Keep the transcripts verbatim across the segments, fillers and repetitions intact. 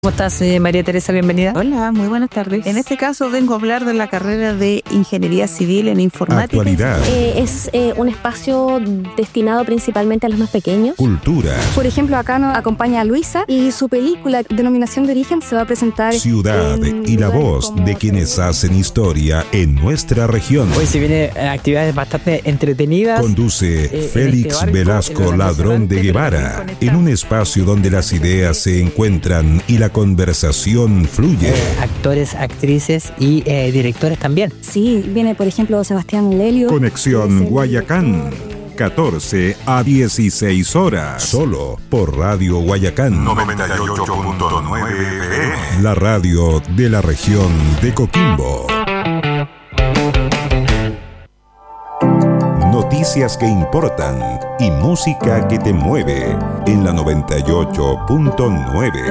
¿Cómo estás, eh, María Teresa? Bienvenida. Hola, muy buenas tardes. En este caso vengo a hablar de la carrera de Ingeniería Civil en Informática. Actualidad. Eh, es eh, un espacio destinado principalmente a los más pequeños. Cultura. Por ejemplo, acá nos acompaña Luisa y su película Denominación de Origen se va a presentar. Ciudad y la voz de quienes hacen historia en nuestra región. Hoy se vienen actividades bastante entretenidas. Conduce eh, Félix este barco, Velasco Ladrón de Guevara, en un espacio donde las ideas se encuentran y la conversación fluye. Eh, actores, actrices y eh, directores también. Sí, viene por ejemplo Sebastián Lelio. Conexión Guayacán, catorce a dieciséis horas. Solo por Radio Guayacán noventa y ocho punto nueve F M. La radio de la región de Coquimbo. Noticias que importan y música que te mueve en la noventa y ocho punto nueve.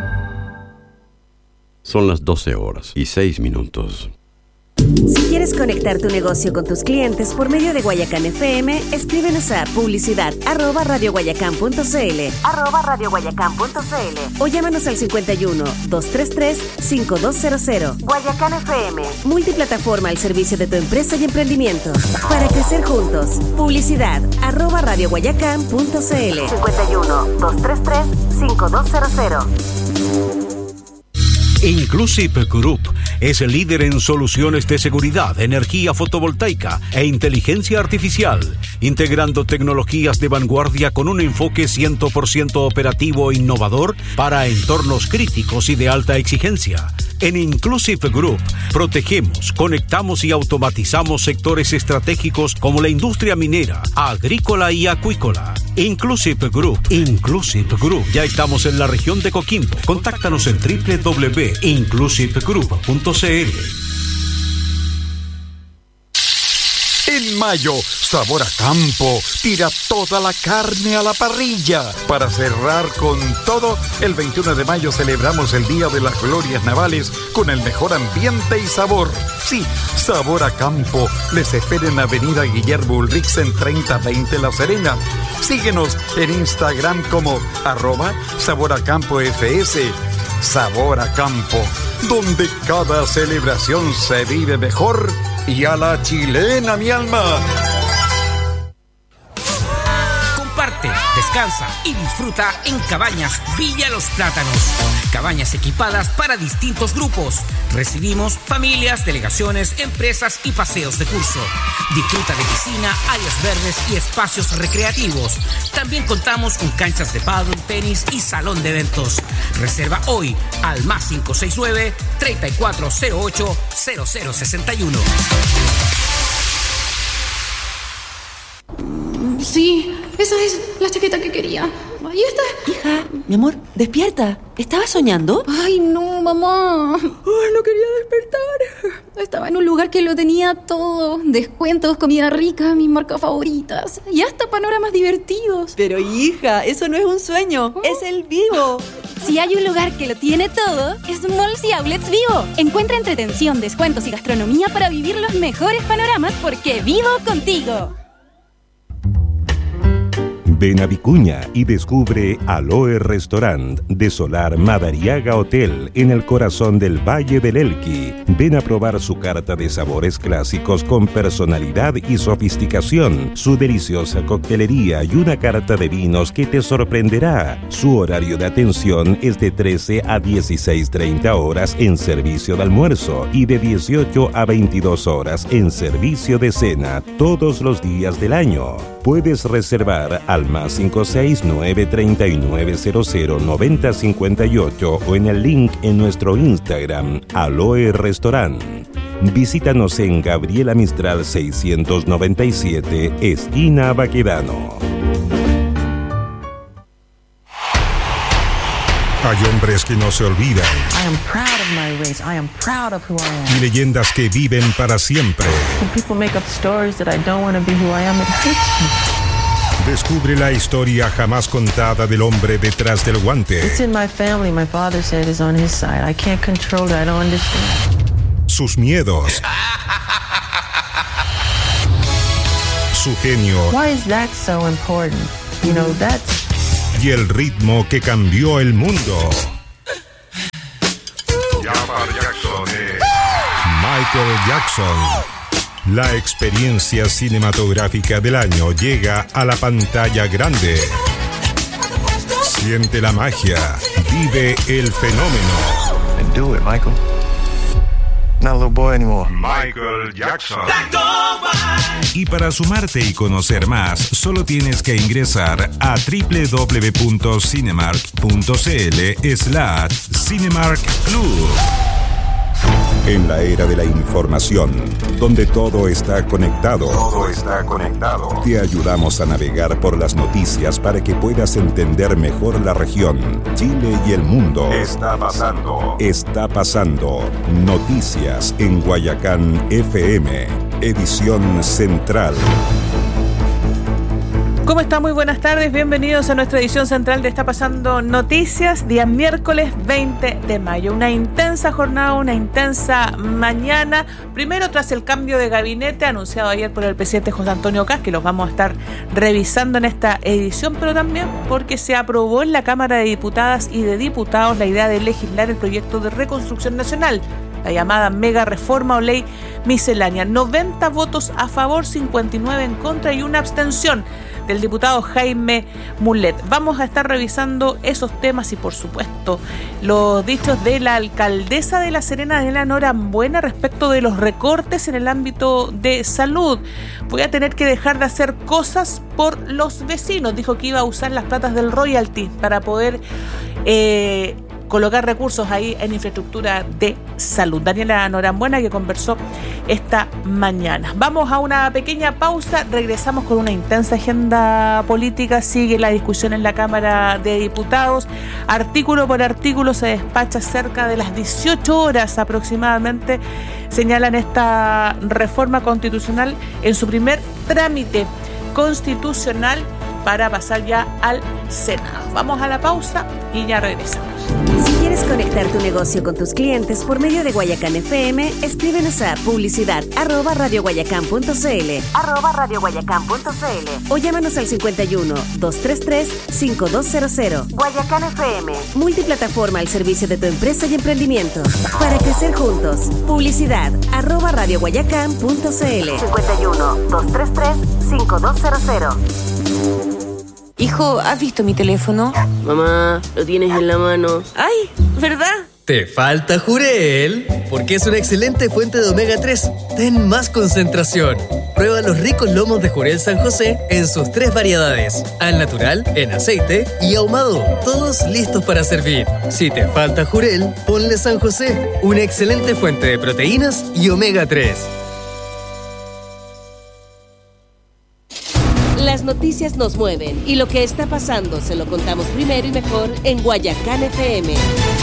Son las doce horas y seis minutos. Si quieres conectar tu negocio con tus clientes por medio de Guayacán F M, escríbenos a publicidad arroba radioguayacán.cl arroba radioguayacán.cl o llámanos al cincuenta y uno, doscientos treinta y tres, cincuenta y dos cero. Guayacán F M, multiplataforma al servicio de tu empresa y emprendimiento. Para crecer juntos, publicidad arroba radioguayacán.cl cincuenta y uno, doscientos treinta y tres, cincuenta y dos cero. Inclusive Group es el líder en soluciones de seguridad, energía fotovoltaica e inteligencia artificial, integrando tecnologías de vanguardia con un enfoque cien por ciento operativo e innovador para entornos críticos y de alta exigencia. En Inclusive Group protegemos, conectamos y automatizamos sectores estratégicos como la industria minera, agrícola y acuícola. Inclusive Group, Inclusive Group. Ya estamos en la región de Coquimbo. Contáctanos en doble u doble u doble u punto inclusive group punto c l. En mayo, Sabor a Campo tira toda la carne a la parrilla. Para cerrar con todo, el veintiuno de mayo celebramos el Día de las Glorias Navales con el mejor ambiente y sabor. Sí, Sabor a Campo les espera en Avenida Guillermo Ulrichsen treinta veinte La Serena. Síguenos en Instagram como arroba Sabor a Campo F S. Sabor a Campo, donde cada celebración se vive mejor y a la chilena, mi alma. Comparte, descansa y disfruta en Cabañas Villa Los Plátanos. Cabañas equipadas para distintos grupos. Recibimos familias, delegaciones, empresas y paseos de curso. Disfruta de piscina, áreas verdes y espacios recreativos. También contamos con canchas de pádel, tenis y salón de eventos. Reserva hoy al más cinco seis nueve, treinta y cuatro cero ocho, cero cero sesenta y uno. Sí, esa es la chaqueta que quería. Ahí está. Hija, mi amor, despierta. ¿Estabas soñando? Ay, no, mamá. Ay, no quería despertar. Estaba en un lugar que lo tenía todo. Descuentos, comida rica, mis marcas favoritas. Y hasta panoramas divertidos. Pero hija, eso no es un sueño. ¿Oh? Es el Vivo. Si hay un lugar que lo tiene todo, es Malls y Outlets Vivo. Encuentra entretención, descuentos y gastronomía para vivir los mejores panoramas porque vivo contigo. Ven a Vicuña y descubre Aloe Restaurant de Solar Madariaga Hotel en el corazón del Valle del Elqui. Ven a probar su carta de sabores clásicos con personalidad y sofisticación, su deliciosa coctelería y una carta de vinos que te sorprenderá. Su horario de atención es de trece a dieciséis treinta horas en servicio de almuerzo y de dieciocho a veintidós horas en servicio de cena todos los días del año. Puedes reservar al más cinco seis nueve, treinta y nueve cero cero, noventa cincuenta y ocho o en el link en nuestro Instagram, Aloe Restaurant. Visítanos en Gabriela Mistral seiscientos noventa y siete, esquina Baquedano. Hay hombres que no se olvidan. I am proud of my race. I am proud of who I am. Y leyendas que viven para siempre. When people make up stories that I don't want to be who I am, it hurts me. Descubre la historia jamás contada del hombre detrás del guante. It's in my family. My father said it's on his side. I can't control it. I don't understand. Sus miedos. Su genio. Why is that so important? You know, that's... Y el ritmo que cambió el mundo. Michael Jackson. La experiencia cinematográfica del año llega a la pantalla grande. Siente la magia, vive el fenómeno. And do it, Michael. Not a little boy anymore. Michael Jackson. Y para sumarte y conocer más, solo tienes que ingresar a doble u doble u doble u punto cinemark punto c l slash Cinemark Club. En la era de la información, donde todo está conectado, Todo está conectado. te ayudamos a navegar por las noticias para que puedas entender mejor la región, Chile y el mundo. Está pasando. Está pasando. Noticias en Guayacán F M, edición central. ¿Cómo está? Muy buenas tardes, bienvenidos a nuestra edición central de Está Pasando Noticias, día miércoles veinte de mayo. Una intensa jornada, una intensa mañana, primero tras el cambio de gabinete anunciado ayer por el presidente José Antonio Kast, que los vamos a estar revisando en esta edición, pero también porque se aprobó en la Cámara de Diputadas y de Diputados la idea de legislar el proyecto de reconstrucción nacional, la llamada mega reforma o ley miscelánea. noventa votos a favor, cincuenta y nueve en contra y una abstención del diputado Jaime Mulet. Vamos a estar revisando esos temas y, por supuesto, los dichos de la alcaldesa de La Serena, Daniela Norambuena, respecto de los recortes en el ámbito de salud. Voy a tener que dejar de hacer cosas por los vecinos. Dijo que iba a usar las platas del royalty para poder eh, colocar recursos ahí en infraestructura de salud. Daniela Norambuena, que conversó esta mañana. Vamos a una pequeña pausa, regresamos con una intensa agenda política. Sigue la discusión en la Cámara de Diputados. Artículo por artículo se despacha cerca de las dieciocho horas aproximadamente. Señalan esta reforma constitucional en su primer trámite constitucional para pasar ya al Senado. Vamos a la pausa y ya regresamos. Si quieres conectar tu negocio con tus clientes por medio de Guayacán F M, escríbenos a publicidad arroba radioguayacán.cl arroba radioguayacán.cl o llámanos al cincuenta y uno, doscientos treinta y tres, cincuenta y dos cero cero. Guayacán F M, multiplataforma al servicio de tu empresa y emprendimiento. Para crecer juntos, publicidad arroba radioguayacán.cl cincuenta y uno, doscientos treinta y tres, cincuenta y dos cero cero. Hijo, ¿has visto mi teléfono? Mamá, lo tienes en la mano. ¡Ay! ¿Verdad? Te falta Jurel, porque es una excelente fuente de omega tres. Ten más concentración. Prueba los ricos lomos de Jurel San José en sus tres variedades: al natural, en aceite y ahumado. Todos listos para servir. Si te falta Jurel, ponle San José, una excelente fuente de proteínas y omega tres. Las noticias nos mueven y lo que está pasando se lo contamos primero y mejor en Guayacán F M.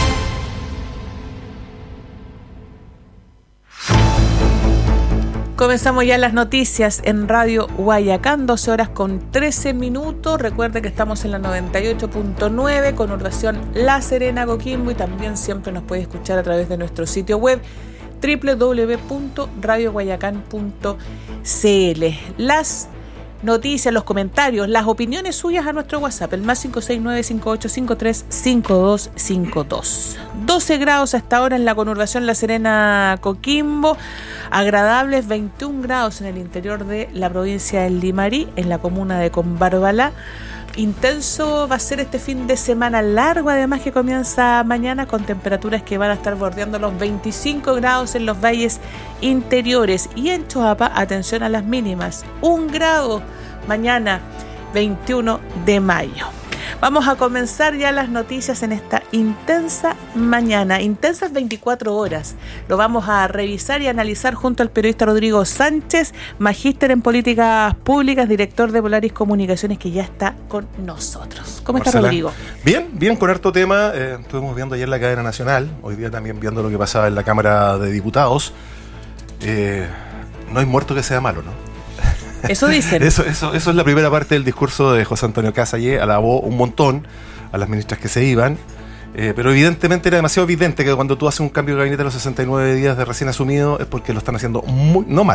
Comenzamos ya las noticias en Radio Guayacán, doce horas con trece minutos. Recuerde que estamos en la noventa y ocho punto nueve, conurbación La Serena, Coquimbo, y también siempre nos puede escuchar a través de nuestro sitio web doble u doble u doble u punto radio guayacán punto c l. Las noticias, los comentarios, las opiniones suyas a nuestro WhatsApp, el más cinco seis nueve cinco ocho cinco tres cinco dos cinco dos. doce grados hasta ahora en la conurbación La Serena, Coquimbo, agradables veintiún grados en el interior de la provincia del Limarí, en la comuna de Combarbalá. Intenso va a ser este fin de semana largo, además, que comienza mañana, con temperaturas que van a estar bordeando los veinticinco grados en los valles interiores. Y en Choapa, atención a las mínimas, un grado mañana veintiuno de mayo. Vamos a comenzar ya las noticias en esta intensa mañana, intensas veinticuatro horas. Lo vamos a revisar y analizar junto al periodista Rodrigo Sánchez, magíster en políticas públicas, director de Polaris Comunicaciones, que ya está con nosotros. ¿Cómo está, Rodrigo? Bien, bien, con harto tema. Eh, estuvimos viendo ayer la cadena nacional, hoy día también viendo lo que pasaba en la Cámara de Diputados. Eh, no hay muerto que sea malo, ¿no? Eso dicen. Eso, eso, eso es la primera parte del discurso de José Antonio Kast ayer. Alabó un montón a las ministras que se iban, eh, pero evidentemente era demasiado evidente que cuando tú haces un cambio de gabinete a los sesenta y nueve días de recién asumido es porque lo están haciendo muy, no mal,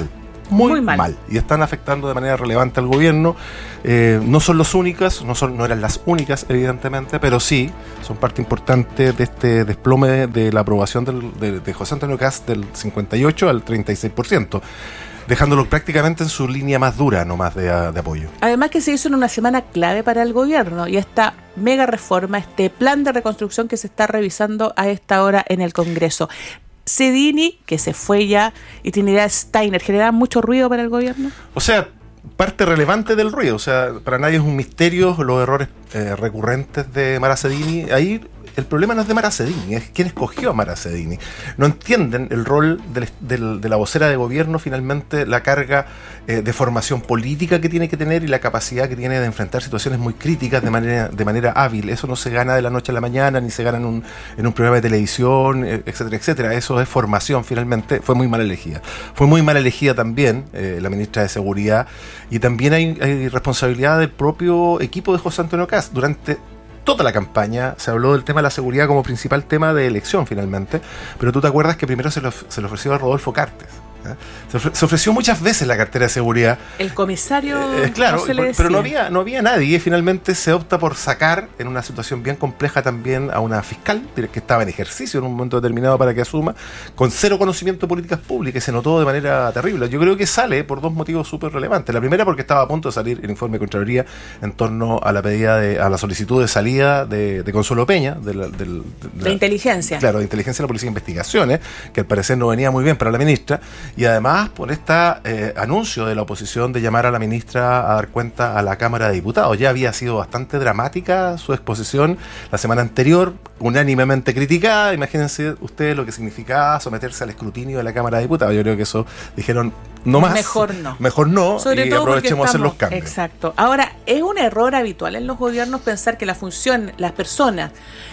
muy, muy mal. mal y están afectando de manera relevante al gobierno. Eh, no son las únicas, no, son, no eran las únicas, evidentemente, pero sí son parte importante de este desplome de la aprobación del, de, de José Antonio Kast del cincuenta y ocho al treinta y seis por ciento. Dejándolo prácticamente en su línea más dura, no más de, de apoyo. Además que se hizo en una semana clave para el gobierno y esta mega reforma, este plan de reconstrucción que se está revisando a esta hora en el Congreso. Cedini, que se fue ya, y Trinidad Steiner, ¿generan mucho ruido para el gobierno? O sea, parte relevante del ruido. O sea, para nadie es un misterio los errores eh, recurrentes de Mara Cedini. Ahí el problema no es de Mara Cedini, es quién escogió a Mara Cedini. No entienden el rol del, del, de la vocera de gobierno, finalmente la carga eh, de formación política que tiene que tener y la capacidad que tiene de enfrentar situaciones muy críticas de manera, de manera hábil. Eso no se gana de la noche a la mañana, ni se gana en un, en un programa de televisión, etcétera, etcétera. Eso es formación, finalmente. Fue muy mal elegida. Fue muy mal elegida también eh, la ministra de Seguridad, y también hay, hay responsabilidad del propio equipo de José Antonio Kast. Durante toda la campaña se habló del tema de la seguridad como principal tema de elección, finalmente, pero tú te acuerdas que primero se le, se le ofreció a Rodolfo Cartes. ¿eh? Se, ofre, se ofreció muchas veces la cartera de seguridad. El comisario. Eh, claro, no se le pero no había, no había nadie. Finalmente se opta por sacar, en una situación bien compleja también, a una fiscal que estaba en ejercicio en un momento determinado para que asuma, con cero conocimiento de políticas públicas, y se notó de manera terrible. Yo creo que sale por dos motivos súper relevantes. La primera, porque estaba a punto de salir el informe de Contraloría en torno a la pedida de, a la solicitud de salida de, de Consuelo Peña, de, la, de, de, de la inteligencia. Claro, de inteligencia de la Policía de Investigaciones, que al parecer no venía muy bien para la ministra, y además por este eh, anuncio de la oposición de llamar a la ministra a dar cuenta a la Cámara de Diputados. Ya había sido bastante dramática su exposición la semana anterior, unánimemente criticada. Imagínense ustedes lo que significaba someterse al escrutinio de la Cámara de Diputados. Yo creo que eso dijeron, no más. Mejor no. Mejor no, sobre y todo aprovechemos a hacer los cambios. Exacto. Ahora, es un error habitual en los gobiernos pensar que la función, las personas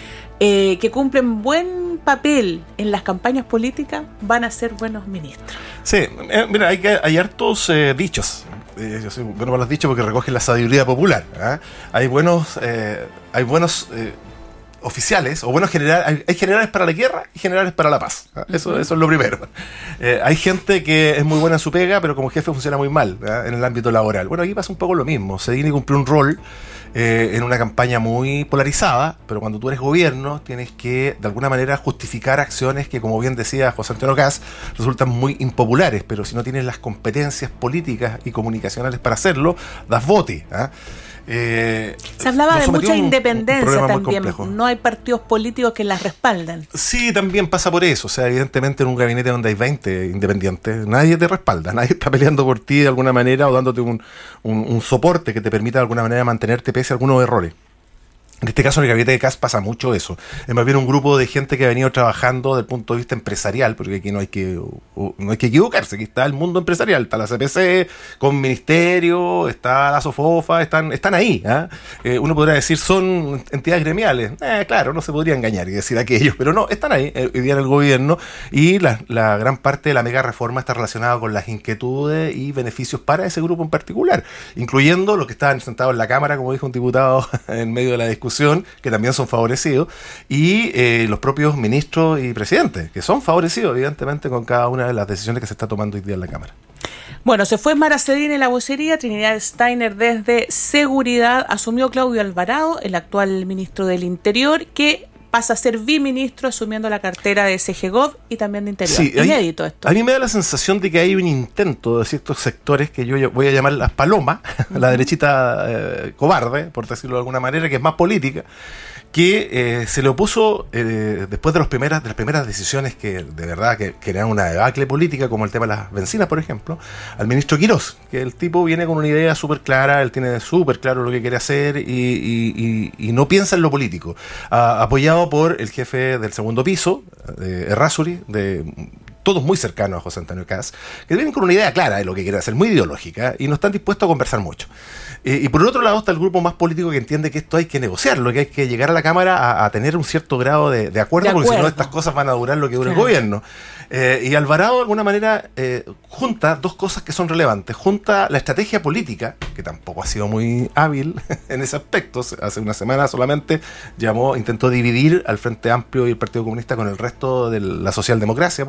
eh, que cumplen buen papel en las campañas políticas van a ser buenos ministros. Sí, eh, mira, hay, que, hay hartos eh, dichos. Eh, yo soy bueno para los dichos porque recogen la sabiduría popular. ¿eh? Hay buenos, eh, hay buenos eh, oficiales, o buenos generales. Hay, hay generales para la guerra y generales para la paz. ¿eh? Eso, uh-huh. eso es lo primero. Eh, hay gente que es muy buena en su pega, pero como jefe funciona muy mal ¿eh? en el ámbito laboral. Bueno, aquí pasa un poco lo mismo. Cedini cumplió un rol Eh, en una campaña muy polarizada, pero cuando tú eres gobierno tienes que de alguna manera justificar acciones que, como bien decía José Antonio Kast, resultan muy impopulares, pero si no tienes las competencias políticas y comunicacionales para hacerlo, das bote. ¿eh? Eh, Se hablaba de mucha un, independencia un también, no hay partidos políticos que las respaldan. Sí, también pasa por eso, o sea, evidentemente en un gabinete donde hay veinte independientes, nadie te respalda, nadie está peleando por ti de alguna manera o dándote un, un, un soporte que te permita de alguna manera mantenerte pese a algunos errores. En este caso, en el gabinete de Kast pasa mucho eso. Es más bien un grupo de gente que ha venido trabajando desde el punto de vista empresarial, porque aquí no hay que no hay que equivocarse. Aquí está el mundo empresarial, está la C P C, con ministerio, está la SOFOFA, están, están ahí. ¿eh? Eh, uno podría decir, son entidades gremiales. Eh, claro, no se podría engañar y decir aquello, pero no, están ahí, hoy día en el gobierno, y la, la gran parte de la mega reforma está relacionada con las inquietudes y beneficios para ese grupo en particular, incluyendo los que estaban sentados en la Cámara, como dijo un diputado en medio de la discusión, que también son favorecidos, y eh, los propios ministros y presidentes, que son favorecidos evidentemente con cada una de las decisiones que se está tomando hoy día en la Cámara. Bueno, se fue Mara Cedini en la vocería, Trinidad Steiner desde Seguridad, asumió Claudio Alvarado, el actual ministro del Interior, que pasa a ser biministro asumiendo la cartera de C G Gov y también de Interior. Sí, inédito hay, esto. A mí me da la sensación de que hay un intento de ciertos sectores que yo voy a llamar las palomas, uh-huh. la derechita eh, cobarde, por decirlo de alguna manera, que es más política, que eh, se le opuso eh, después de, los primeras, de las primeras decisiones que de verdad que crearon una debacle política, como el tema de las bencinas, por ejemplo, al ministro Quirós, que el tipo viene con una idea súper clara, él tiene súper claro lo que quiere hacer y, y, y, y no piensa en lo político. Ah, apoyado por el jefe del segundo piso, de Errázuri, de todos muy cercanos a José Antonio Kast, que vienen con una idea clara de lo que quiere hacer, muy ideológica, y no están dispuestos a conversar mucho. Eh, y por el otro lado está el grupo más político que entiende que esto hay que negociarlo, que hay que llegar a la Cámara a, a tener un cierto grado de, de, acuerdo, de acuerdo, porque si no estas cosas van a durar lo que dura claro. el gobierno. Eh, y Alvarado de alguna manera eh, junta dos cosas que son relevantes. Junta la estrategia política, que tampoco ha sido muy hábil en ese aspecto. Hace una semana solamente llamó, intentó dividir al Frente Amplio y el Partido Comunista con el resto de la socialdemocracia, por decirlo de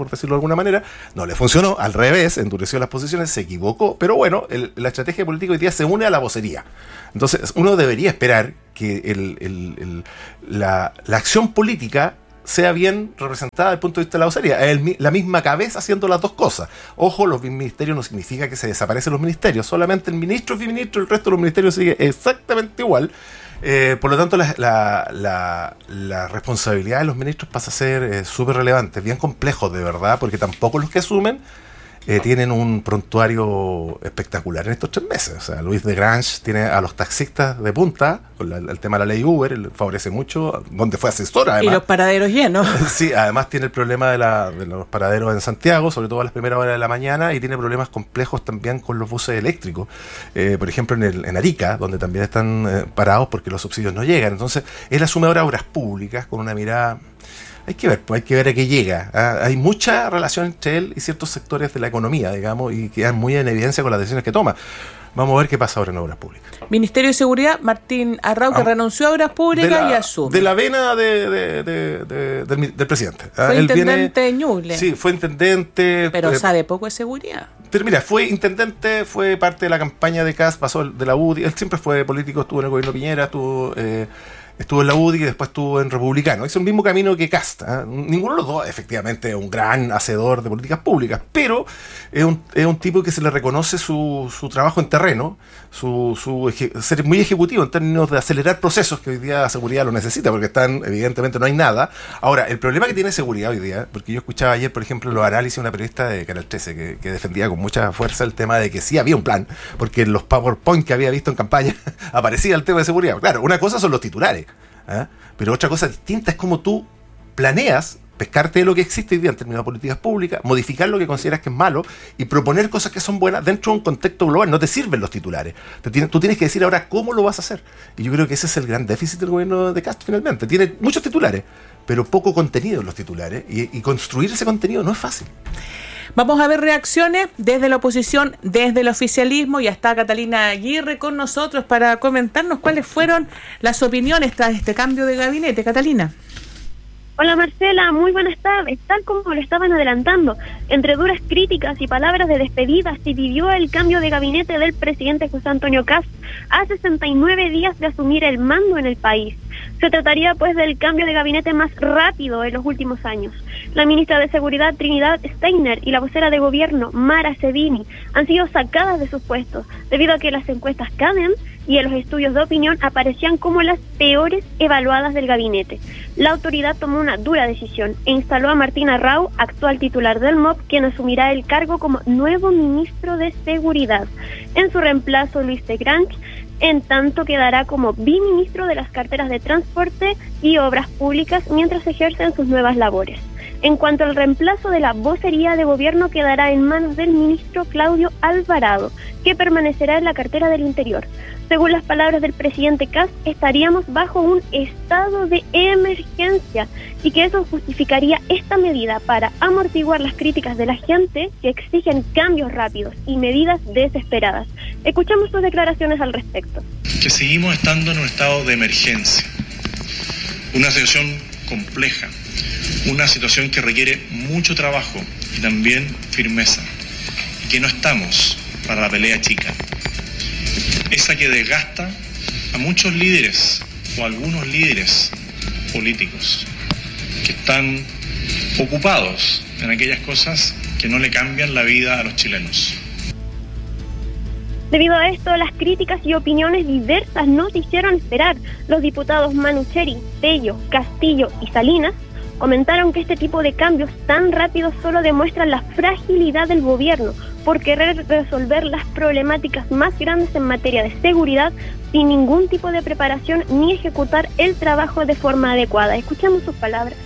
alguna manera, no le funcionó, al revés, endureció las posiciones, se equivocó, pero bueno, el, la estrategia política hoy día se une a la vocería. Entonces, uno debería esperar que el, el, el, la, la acción política sea bien representada desde el punto de vista de la vocería. Es el, la misma cabeza haciendo las dos cosas. Ojo, los ministerios no significa que se desaparecen los ministerios, solamente el ministro es ministro, el resto de los ministerios sigue exactamente igual. Eh, por lo tanto, la, la, la, la responsabilidad de los ministros pasa a ser eh, súper relevante, bien complejo de verdad, porque tampoco los que asumen eh, tienen un prontuario espectacular en estos tres meses. O sea, Luis de Grange tiene a los taxistas de punta, con la, el tema de la ley Uber, él favorece mucho, donde fue asesor además. Y los paraderos llenos. Sí, además tiene el problema de, la, de los paraderos en Santiago, sobre todo a las primeras horas de la mañana, y tiene problemas complejos también con los buses eléctricos. Eh, por ejemplo, en, el, en Arica, donde también están eh, parados porque los subsidios no llegan. Entonces, él asume ahora obras públicas con una mirada... Hay que ver, pues hay que ver a qué llega. ¿Ah? Hay mucha relación entre él y ciertos sectores de la economía, digamos, y quedan muy en evidencia con las decisiones que toma. Vamos a ver qué pasa ahora en Obras Públicas. Ministerio de Seguridad, Martín Arrau, que ah, renunció a Obras Públicas la, y asume. De la vena de, de, de, de, del, del presidente. Fue Él intendente viene, Ñuble. Sí, fue intendente. Pero eh, sabe poco de seguridad. Pero mira, fue intendente, fue parte de la campaña de Kast, pasó de la U D I. Él siempre fue político, estuvo en el gobierno Piñera, estuvo... Eh, Estuvo en la U D I y después estuvo en Republicano. Hizo el mismo camino que Kast. ¿eh? Ninguno de los dos, efectivamente, es un gran hacedor de políticas públicas, pero es un, es un tipo que se le reconoce su, su trabajo en terreno, su, su eje, ser muy ejecutivo en términos de acelerar procesos que hoy día la seguridad lo necesita, porque están, evidentemente, no hay nada. Ahora, el problema que tiene seguridad hoy día, porque yo escuchaba ayer, por ejemplo, los análisis de una periodista de Canal trece que, que defendía con mucha fuerza el tema de que sí había un plan, porque en los PowerPoint que había visto en campaña aparecía el tema de seguridad. Claro, una cosa son los titulares. ¿Eh? Pero otra cosa distinta es cómo tú planeas pescarte de lo que existe hoy día en términos de políticas públicas, modificar lo que consideras que es malo y proponer cosas que son buenas dentro de un contexto global. No te sirven los titulares. Te tiene, tú tienes que decir ahora cómo lo vas a hacer. Y yo creo que ese es el gran déficit del gobierno de Kast finalmente. Tiene muchos titulares, pero poco contenido en los titulares. Y, y construir ese contenido no es fácil. Vamos a ver reacciones desde la oposición, desde el oficialismo. Ya está Catalina Aguirre con nosotros para comentarnos cuáles fueron las opiniones tras este cambio de gabinete. Catalina. Hola Marcela, muy buenas tardes. Tal como lo estaban adelantando, entre duras críticas y palabras de despedida se vivió el cambio de gabinete del presidente José Antonio Kast a sesenta y nueve días de asumir el mando en el país. Se trataría pues del cambio de gabinete más rápido en los últimos años. La ministra de Seguridad Trinidad Steiner y la vocera de gobierno Mara Cedini han sido sacadas de sus puestos debido a que las encuestas Cadem y en los estudios de opinión aparecían como las peores evaluadas del gabinete. La autoridad tomó una dura decisión e instaló a Martín Arrau, actual titular del M O P, quien asumirá el cargo como nuevo ministro de Seguridad. En su reemplazo, Luis de Grange, en tanto quedará como biministro de las carteras de Transporte y Obras Públicas mientras ejercen sus nuevas labores. En cuanto al reemplazo de la vocería de gobierno, quedará en manos del ministro Claudio Alvarado, que permanecerá en la cartera del Interior. Según las palabras del presidente Kast, estaríamos bajo un estado de emergencia y que eso justificaría esta medida para amortiguar las críticas de la gente que exigen cambios rápidos y medidas desesperadas. Escuchamos sus declaraciones al respecto. Que seguimos estando en un estado de emergencia, una situación compleja, una situación que requiere mucho trabajo y también firmeza, y que no estamos para la pelea chica, esa que desgasta a muchos líderes o algunos líderes políticos que están ocupados en aquellas cosas que no le cambian la vida a los chilenos. Debido a esto, las críticas y opiniones diversas no se hicieron esperar. Los diputados Manucheri, Tello, Castillo y Salinas comentaron que este tipo de cambios tan rápidos solo demuestran la fragilidad del gobierno por querer resolver las problemáticas más grandes en materia de seguridad sin ningún tipo de preparación ni ejecutar el trabajo de forma adecuada. Escuchamos sus palabras.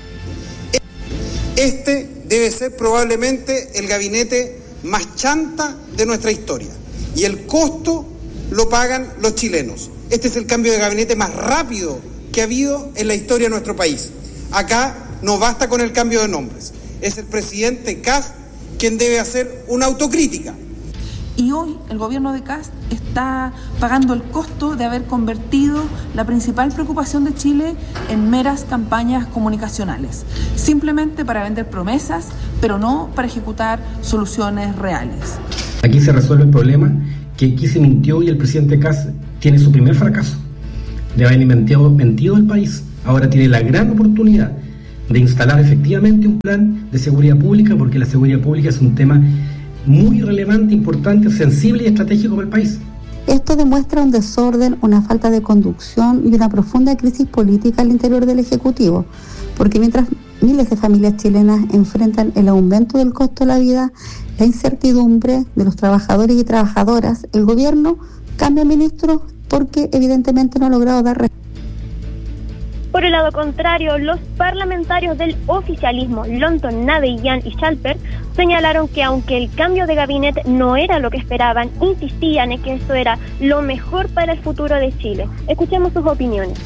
Este debe ser probablemente el gabinete más chanta de nuestra historia y el costo lo pagan los chilenos. Este es el cambio de gabinete más rápido que ha habido en la historia de nuestro país. Acá no basta con el cambio de nombres. Es el presidente Kast quien debe hacer una autocrítica. Y hoy el gobierno de Kast está pagando el costo de haber convertido la principal preocupación de Chile en meras campañas comunicacionales, simplemente para vender promesas, pero no para ejecutar soluciones reales. Aquí se resuelve el problema que aquí se mintió y el presidente Kast tiene su primer fracaso de haber mentido, mentido al país. Ahora tiene la gran oportunidad de instalar efectivamente un plan de seguridad pública, porque la seguridad pública es un tema muy relevante, importante, sensible y estratégico para el país. Esto demuestra un desorden, una falta de conducción y una profunda crisis política al interior del Ejecutivo, porque mientras miles de familias chilenas enfrentan el aumento del costo de la vida, la incertidumbre de los trabajadores y trabajadoras, el gobierno cambia ministros porque evidentemente no ha logrado dar respuesta. Por el lado contrario, los parlamentarios del oficialismo, Lonton, Navellán y Schalper, señalaron que aunque el cambio de gabinete no era lo que esperaban, insistían en que esto era lo mejor para el futuro de Chile. Escuchemos sus opiniones.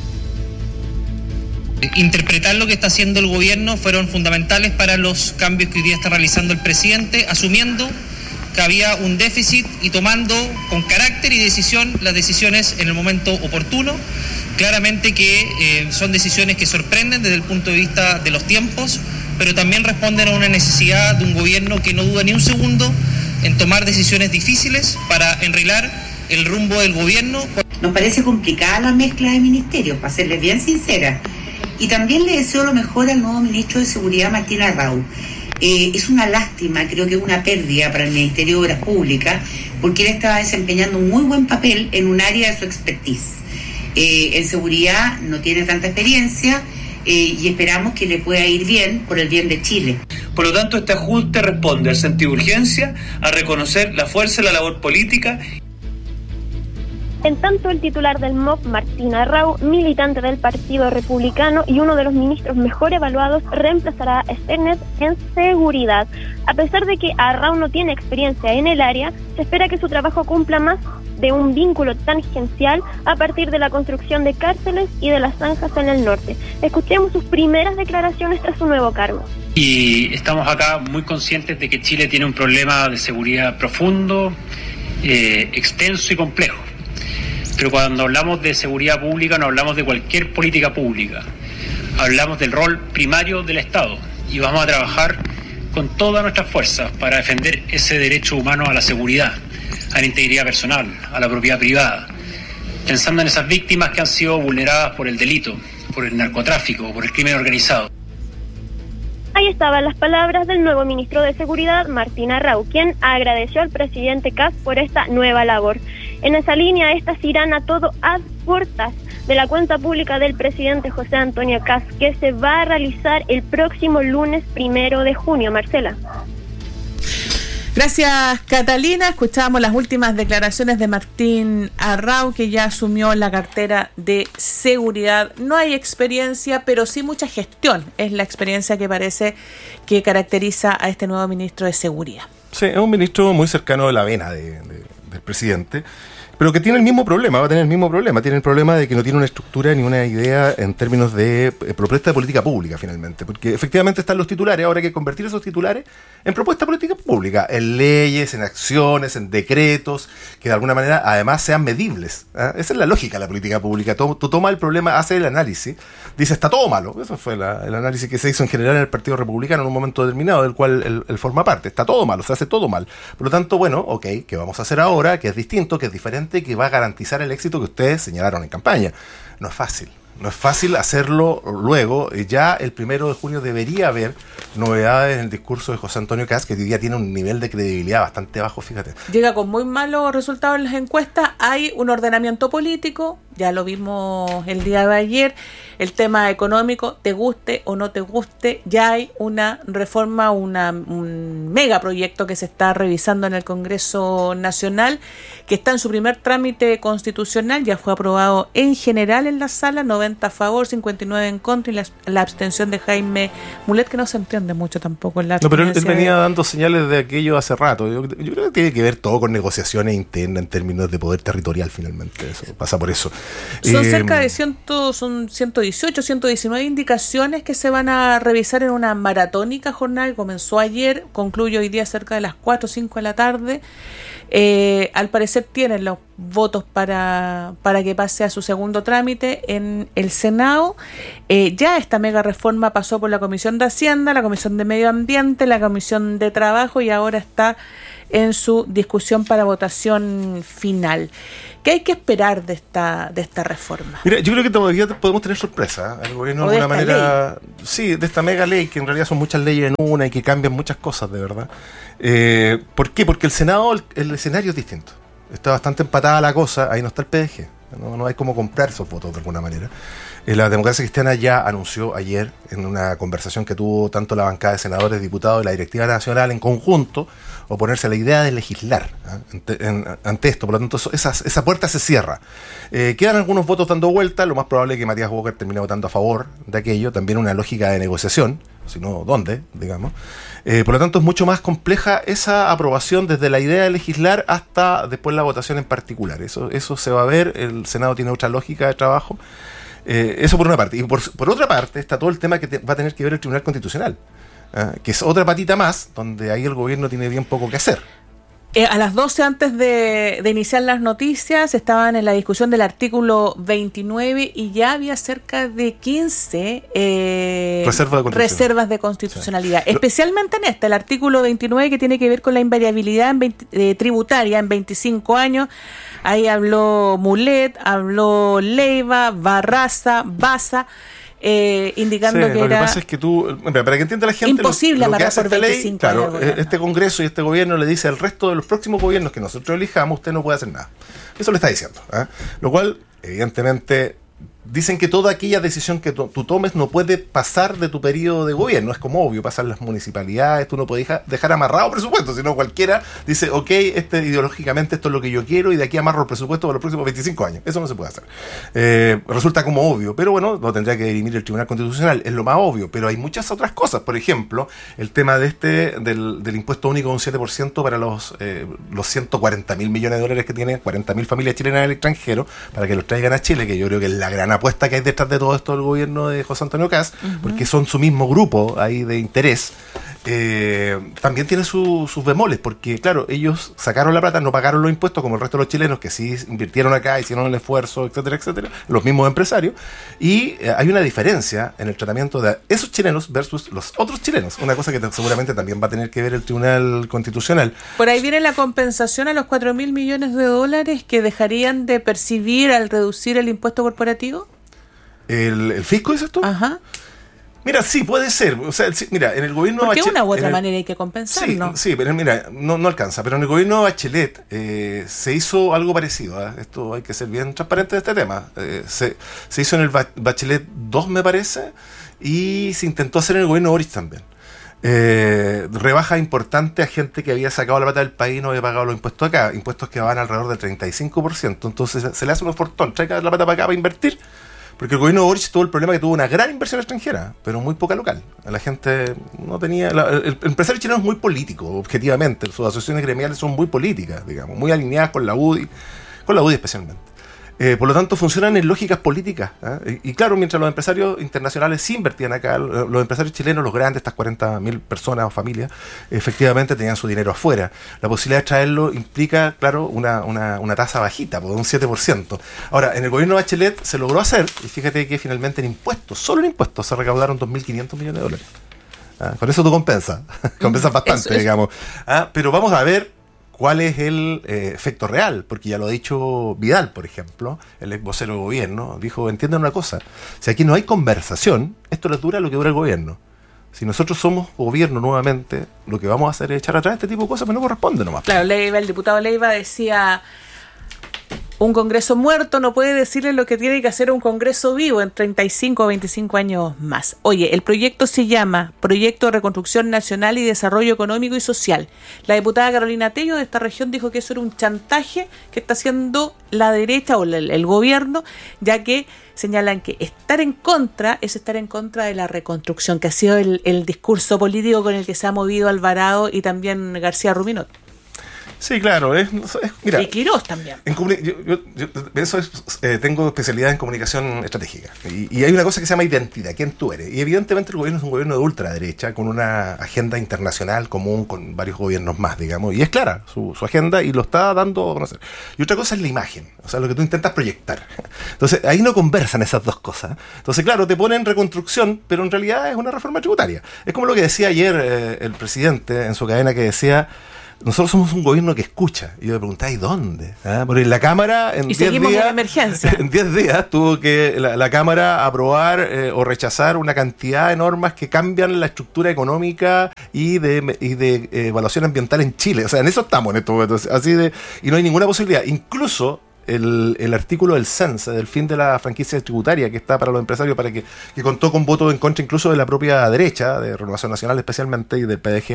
Interpretar lo que está haciendo el gobierno fueron fundamentales para los cambios que hoy día está realizando el presidente, asumiendo que había un déficit y tomando con carácter y decisión las decisiones en el momento oportuno. Claramente que eh, son decisiones que sorprenden desde el punto de vista de los tiempos, pero también responden a una necesidad de un gobierno que no duda ni un segundo en tomar decisiones difíciles para enrilar el rumbo del gobierno. Nos parece complicada la mezcla de ministerios, para serles bien sincera. Y también le deseo lo mejor al nuevo ministro de Seguridad, Martín Arrau. Eh, es una lástima, creo que es una pérdida para el Ministerio de Obras Públicas, porque él estaba desempeñando un muy buen papel en un área de su expertise. Eh, en seguridad no tiene tanta experiencia eh, y esperamos que le pueda ir bien por el bien de Chile. Por lo tanto, este ajuste responde al sentido de urgencia, a reconocer la fuerza de la labor política. En tanto, el titular del M O V, Martín Arrau, militante del Partido Republicano y uno de los ministros mejor evaluados, reemplazará a Sternet en seguridad. A pesar de que Arrau no tiene experiencia en el área, se espera que su trabajo cumpla más de un vínculo tangencial a partir de la construcción de cárceles y de las zanjas en el norte. Escuchemos sus primeras declaraciones tras su nuevo cargo. Y estamos acá muy conscientes de que Chile tiene un problema de seguridad profundo, eh, extenso y complejo. Pero cuando hablamos de seguridad pública no hablamos de cualquier política pública, hablamos del rol primario del Estado y vamos a trabajar con todas nuestras fuerzas para defender ese derecho humano a la seguridad, a la integridad personal, a la propiedad privada, pensando en esas víctimas que han sido vulneradas por el delito, por el narcotráfico, por el crimen organizado. Ahí estaban las palabras del nuevo ministro de Seguridad, Martín Arrau, quien agradeció al presidente Kast por esta nueva labor. En esa línea, estas irán a todo a puertas de la cuenta pública del presidente José Antonio Kast, que se va a realizar el próximo lunes primero de junio. Marcela. Gracias, Catalina. Escuchábamos las últimas declaraciones de Martín Arrau, que ya asumió la cartera de seguridad. No hay experiencia, pero sí mucha gestión. Es la experiencia que parece que caracteriza a este nuevo ministro de seguridad. Sí, es un ministro muy cercano de la vena de, de, del presidente, pero que tiene el mismo problema, va a tener el mismo problema. Tiene el problema de que no tiene una estructura ni una idea en términos de eh, propuesta de política pública, finalmente. Porque efectivamente están los titulares, ahora hay que convertir esos titulares en propuesta política pública, en leyes, en acciones, en decretos, que de alguna manera además sean medibles. ¿eh? Esa es la lógica de la política pública. Tú, tú tomas el problema, haces el análisis, dices, está todo malo. Eso fue la, el análisis que se hizo en general en el Partido Republicano en un momento determinado, del cual él, él forma parte. Está todo malo, se hace todo mal. Por lo tanto, bueno, ok, ¿qué vamos a hacer ahora? Que es distinto, que es diferente, que va a garantizar el éxito que ustedes señalaron en campaña. No es fácil. No es fácil hacerlo luego. Ya el primero de junio debería haber novedades en el discurso de José Antonio Kast, que hoy día tiene un nivel de credibilidad bastante bajo, fíjate. Llega con muy malos resultados en las encuestas. Hay un ordenamiento político, ya lo vimos el día de ayer. El tema económico, te guste o no te guste, ya hay una reforma, una, un megaproyecto que se está revisando en el Congreso Nacional, que está en su primer trámite constitucional, ya fue aprobado en general en la sala, noventa a favor, cincuenta y nueve en contra, y la, la abstención de Jaime Mulet, que no se entiende mucho tampoco en la No, pero él, él venía de... dando señales de aquello hace rato. Yo, yo creo que tiene que ver todo con negociaciones internas en términos de poder territorial, finalmente. Eso pasa por eso. Son eh, cerca de cien, son ciento dieciocho, ciento diecinueve indicaciones que se van a revisar en una maratónica jornada que comenzó ayer, concluye hoy día cerca de las cuatro o cinco de la tarde. Eh, al parecer tienen los votos para, para que pase a su segundo trámite en el Senado. Eh, ya esta mega reforma pasó por la Comisión de Hacienda, la Comisión de Medio Ambiente, la Comisión de Trabajo y ahora está en su discusión para votación final. ¿Qué hay que esperar de esta de esta reforma? Mira, yo creo que todavía podemos tener sorpresa. El gobierno de alguna manera, ley. sí, de esta mega ley, que en realidad son muchas leyes en una y que cambian muchas cosas, de verdad. Eh, ¿Por qué? Porque el Senado, el, el escenario es distinto. Está bastante empatada la cosa, ahí no está el P D G. No, no hay cómo comprar esos votos de alguna manera. Eh, la Democracia Cristiana ya anunció ayer, en una conversación que tuvo tanto la bancada de senadores, diputados y la directiva nacional en conjunto, oponerse a la idea de legislar ¿eh? ante, en, ante esto. Por lo tanto, esa, esa puerta se cierra. Eh, quedan algunos votos dando vuelta. Lo más probable es que Matías Walker termine votando a favor de aquello. También una lógica de negociación, si no, ¿dónde? Digamos. Eh, por lo tanto, es mucho más compleja esa aprobación desde la idea de legislar hasta después la votación en particular. Eso, eso se va a ver. El Senado tiene otra lógica de trabajo. Eh, eso por una parte. Y por, por otra parte está todo el tema que te, va a tener que ver el Tribunal Constitucional, ¿eh? Que es otra patita más, donde ahí el gobierno tiene bien poco que hacer. Eh, a las doce antes de, de iniciar las noticias estaban en la discusión del artículo veintinueve y ya había cerca de quince eh, Reserva de reservas de constitucionalidad, sí. Especialmente en este, el artículo veintinueve, que tiene que ver con la invariabilidad en veinte, eh, tributaria en veinticinco años. Ahí habló Mulet, habló Leiva, Barraza, Baza, Eh, indicando sí, que lo era que pasa es que tú, para que entienda la gente, imposible lo, lo que hace esta ley, claro, años, este Congreso y este gobierno le dice al resto de los próximos gobiernos que nosotros elijamos, usted no puede hacer nada. Eso le está diciendo, ¿eh? Lo cual, evidentemente, dicen que toda aquella decisión que to- tú tomes no puede pasar de tu periodo de gobierno. Es como obvio, pasan las municipalidades, tú no puedes dejar, dejar amarrado presupuesto, sino cualquiera dice, ok, este, ideológicamente esto es lo que yo quiero y de aquí amarro el presupuesto para los próximos veinticinco años. Eso no se puede hacer. Eh, resulta como obvio, pero bueno, lo tendría que dirimir el Tribunal Constitucional, es lo más obvio, pero hay muchas otras cosas. Por ejemplo, el tema de este del, del impuesto único de un siete por ciento para los, eh, los ciento cuarenta mil millones de dólares que tienen cuarenta mil familias chilenas en el extranjero, para que los traigan a Chile, que yo creo que es la gran apuesta que hay detrás de todo esto del gobierno de José Antonio Kast, uh-huh. porque son su mismo grupo ahí de interés. Eh, también tiene su, sus bemoles, porque claro, ellos sacaron la plata, no pagaron los impuestos como el resto de los chilenos que sí invirtieron acá, hicieron el esfuerzo, etcétera, etcétera, los mismos empresarios, y eh, hay una diferencia en el tratamiento de esos chilenos versus los otros chilenos, una cosa que t- seguramente también va a tener que ver el Tribunal Constitucional. Por ahí viene la compensación a los cuatro mil millones de dólares que dejarían de percibir al reducir el impuesto corporativo. ¿El, el fisco dices tú? Ajá. Mira, sí, puede ser. O sea, sí, mira, en el gobierno Porque de Bachelet, una u otra el, manera hay que compensarlo. Sí, sí, pero mira, no, no alcanza. Pero en el gobierno de Bachelet eh, se hizo algo parecido. ¿eh? Esto hay que ser bien transparente de este tema. Eh, se, se hizo en el Bachelet dos, me parece, y se intentó hacer en el gobierno de Boric también. Eh, rebaja importante a gente que había sacado la plata del país y no había pagado los impuestos acá. Impuestos que van alrededor del treinta y cinco por ciento. Entonces se le hace un ofertón. Trae la plata para acá para invertir. Porque el gobierno de Boric tuvo el problema que tuvo una gran inversión extranjera, pero muy poca local. La gente no tenía... La, el, el empresario chileno es muy político, objetivamente. Sus asociaciones gremiales son muy políticas, digamos, muy alineadas con la U D I, con la U D I especialmente. Eh, por lo tanto, funcionan en lógicas políticas. ¿eh? Y, y claro, mientras los empresarios internacionales sí invertían acá, los empresarios chilenos, los grandes, estas cuarenta mil personas o familias, efectivamente tenían su dinero afuera. La posibilidad de traerlo implica, claro, una, una, una tasa bajita, de un siete por ciento. Ahora, en el gobierno de Bachelet se logró hacer, y fíjate que finalmente en impuestos, solo en impuestos, se recaudaron dos mil quinientos millones de dólares. ¿Ah? Con eso tú compensas, compensas bastante, eso, eso. digamos. ¿Ah? Pero vamos a ver cuál es el eh, efecto real, porque ya lo ha dicho Vidal, por ejemplo, el ex vocero de gobierno, dijo, entiendan una cosa, si aquí no hay conversación, esto les dura lo que dura el gobierno. Si nosotros somos gobierno nuevamente, lo que vamos a hacer es echar atrás este tipo de cosas, pero no corresponde nomás. Claro, Leiva, el diputado Leiva decía, un Congreso muerto no puede decirle lo que tiene que hacer un Congreso vivo en treinta y cinco o veinticinco años más. Oye, el proyecto se llama Proyecto de Reconstrucción Nacional y Desarrollo Económico y Social. La diputada Carolina Tello de esta región dijo que eso era un chantaje que está haciendo la derecha o el, el gobierno, ya que señalan que estar en contra es estar en contra de la reconstrucción, que ha sido el, el discurso político con el que se ha movido Alvarado y también García Ruminot. Sí, claro. Es, es, mira, y Quirós también. En comuni- yo, yo, yo, eso es, eh, tengo especialidad en comunicación estratégica. Y, y hay una cosa que se llama identidad, quién tú eres. Y evidentemente el gobierno es un gobierno de ultraderecha, con una agenda internacional común con varios gobiernos más, digamos. Y es clara su, su agenda y lo está dando a conocer. Y otra cosa es la imagen, o sea, lo que tú intentas proyectar. Entonces, ahí no conversan esas dos cosas. Entonces, claro, te ponen reconstrucción, pero en realidad es una reforma tributaria. Es como lo que decía ayer eh, el presidente en su cadena, que decía: nosotros somos un gobierno que escucha. Y yo me preguntaba, ¿y dónde? ¿Ah? Porque la Cámara en diez días, en emergencia. En diez días tuvo que la, la Cámara aprobar eh, o rechazar una cantidad de normas que cambian la estructura económica y de, y de eh, evaluación ambiental en Chile. O sea, en eso estamos en estos momentos. Así de, y no hay ninguna posibilidad. Incluso El, el artículo del CENSE, del fin de la franquicia tributaria, que está para los empresarios, para que, que contó con votos en contra incluso de la propia derecha, de Renovación Nacional especialmente, y del P D G,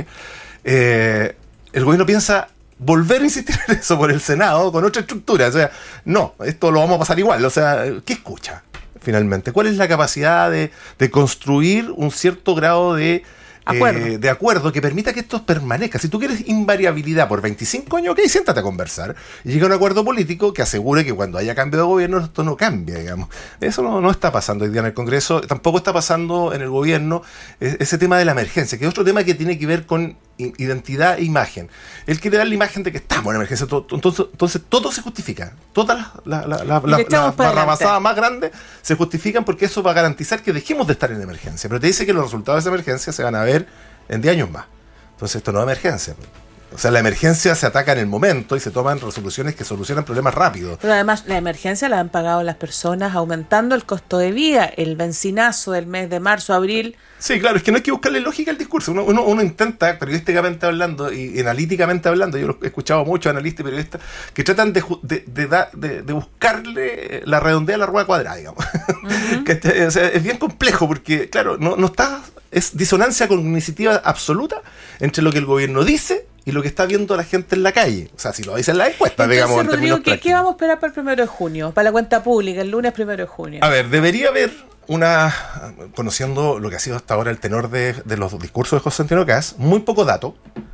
eh, el gobierno piensa volver a insistir en eso por el Senado con otra estructura. O sea, no, esto lo vamos a pasar igual. O sea, ¿qué escucha finalmente? ¿Cuál es la capacidad de, de construir un cierto grado de Acuerdo. Eh, de acuerdo que permita que esto permanezca? Si tú quieres invariabilidad por veinticinco años, ok, siéntate a conversar y llega a un acuerdo político que asegure que cuando haya cambio de gobierno esto no cambie, digamos. Eso no, no está pasando hoy día en el Congreso, tampoco está pasando en el gobierno ese tema de la emergencia, que es otro tema que tiene que ver con identidad e imagen. Él quiere dar la imagen de que estamos en emergencia, entonces, entonces todo se justifica, todas las la, la, la, la, la barrabasadas más grandes se justifican porque eso va a garantizar que dejemos de estar en emergencia, pero te dice que los resultados de esa emergencia se van a ver en diez años más. Entonces esto no es emergencia. O sea, la emergencia se ataca en el momento y se toman resoluciones que solucionan problemas rápidos. Pero además la emergencia la han pagado las personas aumentando el costo de vida, el bencinazo del mes de marzo, abril. Sí, claro, es que no hay que buscarle lógica al discurso. Uno, uno, uno intenta, periodísticamente hablando y analíticamente hablando, yo he escuchado muchos analistas y periodistas que tratan de, de, de, de, de buscarle la redondea a la rueda cuadrada, digamos. Uh-huh. que, o sea, es bien complejo porque, claro, no, no está, es disonancia cognitiva absoluta entre lo que el gobierno dice y lo que está viendo la gente en la calle. O sea, si lo dice en la encuesta, Entonces, digamos. En Rodrigo, ¿qué, ¿qué vamos a esperar para el primero de junio? Para la cuenta pública, el lunes primero de junio. A ver, debería haber una, conociendo lo que ha sido hasta ahora el tenor de, de los discursos de José Antonio Kast, muy poco dato,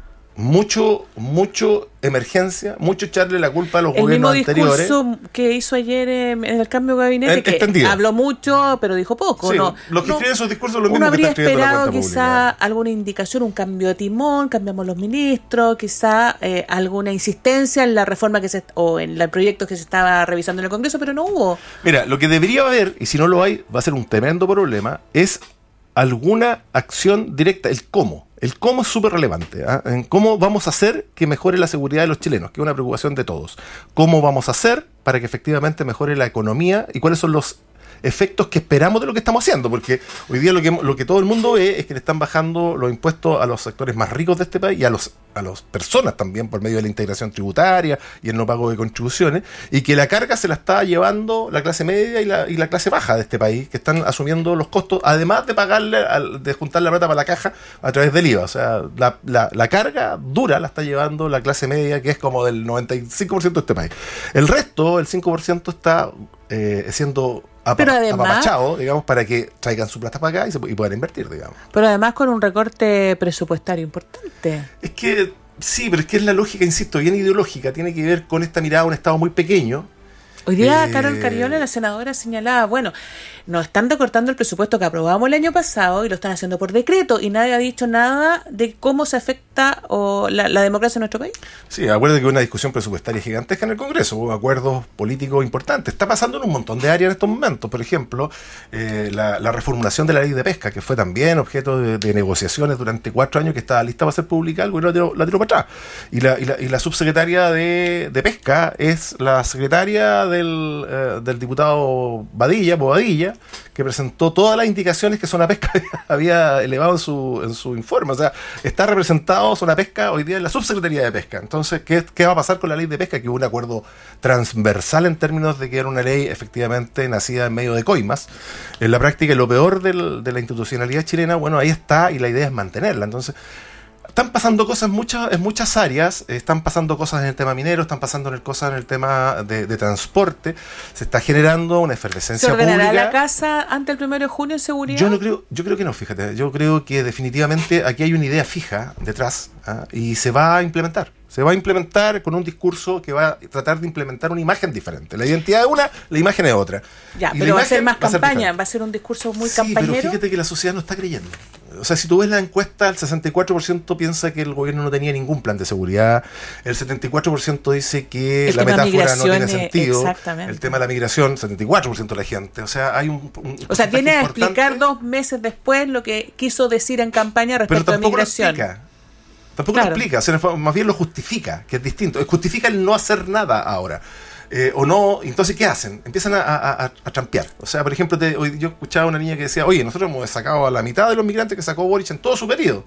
mucho, mucho emergencia, mucho echarle la culpa a los el gobiernos anteriores. El mismo discurso que hizo ayer en el cambio de gabinete, el, que extendido. Habló mucho, pero dijo poco. Sí, ¿no? Los que no, escriben esos discursos lo mismo uno que habría está escribiendo esperado la cuenta quizá pública. Alguna indicación, un cambio de timón, cambiamos los ministros, quizá eh, alguna insistencia en la reforma que se o en el proyecto que se estaba revisando en el Congreso, pero no hubo. Mira, lo que debería haber, y si no lo hay, va a ser un tremendo problema, es alguna acción directa, el cómo. El cómo es súper relevante, ¿eh? En cómo vamos a hacer que mejore la seguridad de los chilenos, que es una preocupación de todos. Cómo vamos a hacer para que efectivamente mejore la economía y cuáles son los efectos que esperamos de lo que estamos haciendo, porque hoy día lo que, lo que todo el mundo ve es que le están bajando los impuestos a los sectores más ricos de este país y a los a las personas también por medio de la integración tributaria y el no pago de contribuciones, y que la carga se la está llevando la clase media y la, y la clase baja de este país, que están asumiendo los costos, además de pagarle, al, de juntar la plata para la caja a través del I V A. O sea, la, la, la carga dura la está llevando la clase media, que es como del noventa y cinco por ciento de este país. El resto, el cinco por ciento, está eh, siendo Apa, además, apapachado, digamos, para que traigan su plata para acá y, se, y puedan invertir, digamos. Pero además con un recorte presupuestario importante. Es que, sí, pero es que es la lógica, insisto, bien ideológica, tiene que ver con esta mirada a un Estado muy pequeño. Hoy día eh, Carol Cariola, la senadora, señalaba, bueno, nos están recortando el presupuesto que aprobamos el año pasado y lo están haciendo por decreto, y nadie ha dicho nada de cómo se afecta o la, la democracia en nuestro país. Sí, acuérdate que hay una discusión presupuestaria gigantesca en el Congreso, hubo acuerdos políticos importantes. Está pasando en un montón de áreas en estos momentos. Por ejemplo, eh, la, la reformulación de la ley de pesca, que fue también objeto de, de negociaciones durante cuatro años, que estaba lista para ser pública, algo y la tiró, la tiró para atrás. Y la, y la, y la subsecretaria de, de pesca es la secretaria del, eh, del diputado Badilla, Bobadilla, que presentó todas las indicaciones que Zona Pesca había elevado en su, en su informe. O sea, está representado Zona Pesca hoy día en la subsecretaría de pesca. Entonces, ¿qué, qué va a pasar con la ley de pesca? Que hubo un acuerdo transversal en términos de que era una ley efectivamente nacida en medio de coimas. En la práctica, lo peor del, de la institucionalidad chilena, bueno, ahí está, y la idea es mantenerla. Entonces, están pasando cosas muchas, en muchas áreas, están pasando cosas en el tema minero, están pasando en el, cosas en el tema de, de transporte, se está generando una efervescencia pública. ¿Se ordenará pública. la casa ante el primero de junio en seguridad? Yo no creo, yo creo que no, fíjate, yo creo que definitivamente aquí hay una idea fija detrás, ¿ah? Y se va a implementar. Se va a implementar con un discurso que va a tratar de implementar una imagen diferente. La identidad es una, la imagen es otra. Ya, y pero va a ser más va campaña, a va a ser un discurso muy sí, campañero. Pero fíjate que la sociedad no está creyendo. O sea, si tú ves la encuesta, el sesenta y cuatro por ciento piensa que el gobierno no tenía ningún plan de seguridad, el setenta y cuatro por ciento dice que el la metáfora no tiene es, sentido, exactamente. El tema de la migración, setenta y cuatro por ciento de la gente. O sea, hay un... un o sea, viene a explicar dos meses después lo que quiso decir en campaña respecto a migración. Lo tampoco claro. lo explica, o sea, más bien lo justifica, que es distinto. Justifica el no hacer nada ahora. Eh, o no, entonces, ¿qué hacen? Empiezan a, a, a, a trampear. O sea, por ejemplo, te, hoy, yo escuchaba a una niña que decía, oye, nosotros hemos sacado a la mitad de los migrantes que sacó Boric en todo su periodo.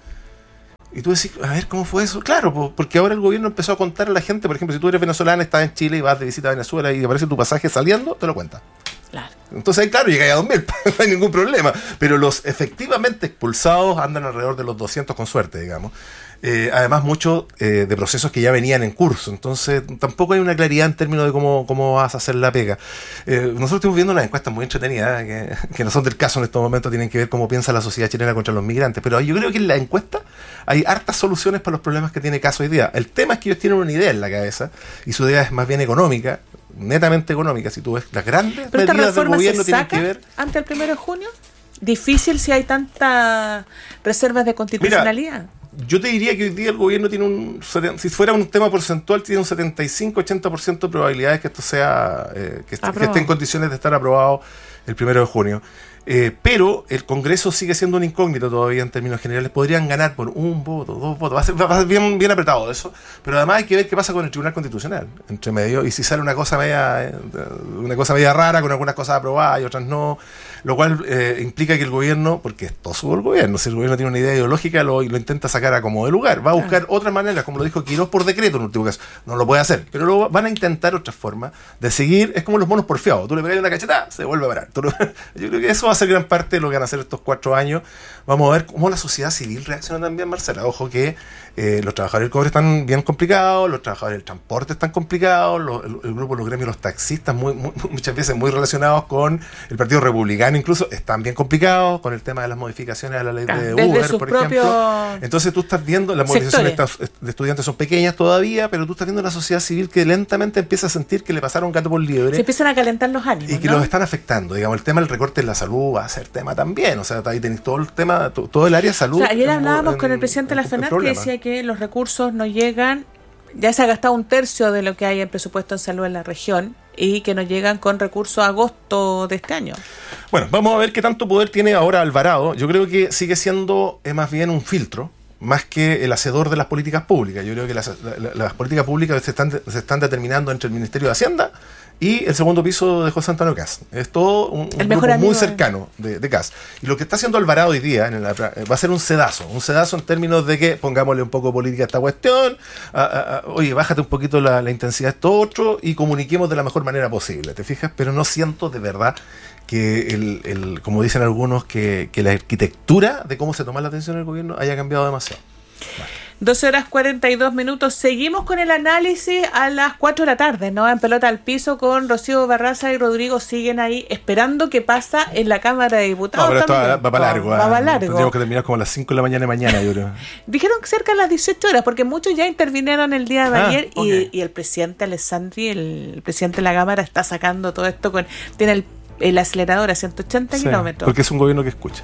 Y tú decís, a ver, ¿cómo fue eso? Claro, porque ahora el gobierno empezó a contar a la gente, por ejemplo, si tú eres venezolana, estás en Chile y vas de visita a Venezuela y aparece tu pasaje saliendo, te lo cuenta. Claro. Entonces ahí, claro, llega a dos mil, no hay ningún problema. Pero los efectivamente expulsados andan alrededor de los doscientos con suerte, digamos. Eh, además, muchos eh, de procesos que ya venían en curso. Entonces, tampoco hay una claridad en términos de cómo, cómo vas a hacer la pega. Eh, nosotros estamos viendo unas encuestas muy entretenidas, que, que no son del caso en estos momentos, tienen que ver cómo piensa la sociedad chilena contra los migrantes. Pero yo creo que en la encuesta hay hartas soluciones para los problemas que tiene Caso hoy día. El tema es que ellos tienen una idea en la cabeza, y su idea es más bien económica, netamente económica. Si tú ves las grandes ¿Pero medidas del gobierno se tienen que ver... ante el primero de junio? ¿Difícil si hay tantas reservas de constitucionalidad? Mira, yo te diría que hoy día el gobierno tiene un, si fuera un tema porcentual, tiene un setenta y cinco a ochenta por ciento de probabilidades que esto sea, eh, que, que esté en condiciones de estar aprobado el primero de junio. Eh, pero el Congreso sigue siendo un incógnito todavía en términos generales. Podrían ganar por un voto, dos votos. Va a ser, va a ser bien, bien apretado eso. Pero además hay que ver qué pasa con el Tribunal Constitucional entre medio. Y si sale una cosa media, una cosa media rara, con algunas cosas aprobadas y otras no. Lo cual eh, implica que el gobierno, porque es todo el gobierno, si el gobierno tiene una idea ideológica, lo, lo intenta sacar a como de lugar. Va a buscar ah. otras maneras, como lo dijo Quirós por decreto en último caso. No lo puede hacer. Pero lo, van a intentar otras formas de seguir. Es como los monos porfiados. Tú le pegas una cachetada, se vuelve a parar. Tú lo, yo creo que eso va a ser gran parte de lo que van a hacer estos cuatro años. Vamos a ver cómo la sociedad civil reacciona también, Marcela. Ojo que eh, los trabajadores del cobre están bien complicados, los trabajadores del transporte están complicados, los, el, el grupo de los gremios, los taxistas, muy, muy, muchas veces muy relacionados con el Partido Republicano, incluso están bien complicados con el tema de las modificaciones a la ley claro, de Uber, por ejemplo. Entonces tú estás viendo, las movilizaciones de estudiantes son pequeñas todavía, pero tú estás viendo una sociedad civil que lentamente empieza a sentir que le pasaron un gato por liebre. Se empiezan a calentar los ánimos, y que ¿no? los están afectando. Digamos, el tema del recorte en la salud va a ser tema también. O sea, ahí tenéis todo el tema, todo el área de salud. O sea, ayer hablábamos en, con el presidente de la FENAC que decía que los recursos no llegan, ya se ha gastado un tercio de lo que hay en presupuesto en salud en la región y que no llegan con recursos a agosto de este año. Bueno, vamos a ver qué tanto poder tiene ahora Alvarado. Yo creo que sigue siendo eh, más bien un filtro, más que el hacedor de las políticas públicas. Yo creo que las, la, las políticas públicas se están, se están determinando entre el Ministerio de Hacienda y el segundo piso de José Antonio Kast. Es todo un, un grupo muy cercano de, de Kast. Y lo que está haciendo Alvarado hoy día en la, va a ser un sedazo. Un sedazo en términos de que pongámosle un poco política a esta cuestión. A, a, a, oye, bájate un poquito la, la intensidad de esto otro y comuniquemos de la mejor manera posible. ¿Te fijas? Pero no siento de verdad que, el, el como dicen algunos, que, que la arquitectura de cómo se toma la atención del gobierno haya cambiado demasiado. Vale. doce horas cuarenta y dos minutos. Seguimos con el análisis a las cuatro de la tarde, ¿no? En Pelota al Piso con Rocío Barraza y Rodrigo siguen ahí esperando qué pasa en la Cámara de Diputados. No, pero esto va, va para largo. Va para largo. Tendríamos que terminar como a las cinco de la mañana de mañana, yo creo. Dijeron que cerca de las dieciocho horas, porque muchos ya intervinieron el día de ah, ayer okay. y, y el presidente Alessandri, el, el presidente de la Cámara, está sacando todo esto con... Tiene el, el acelerador a ciento ochenta sí, kilómetros. Porque es un gobierno que escucha.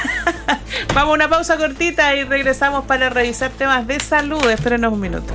Vamos a una pausa cortita y regresamos para revisar temas de salud. Espérenos un minuto.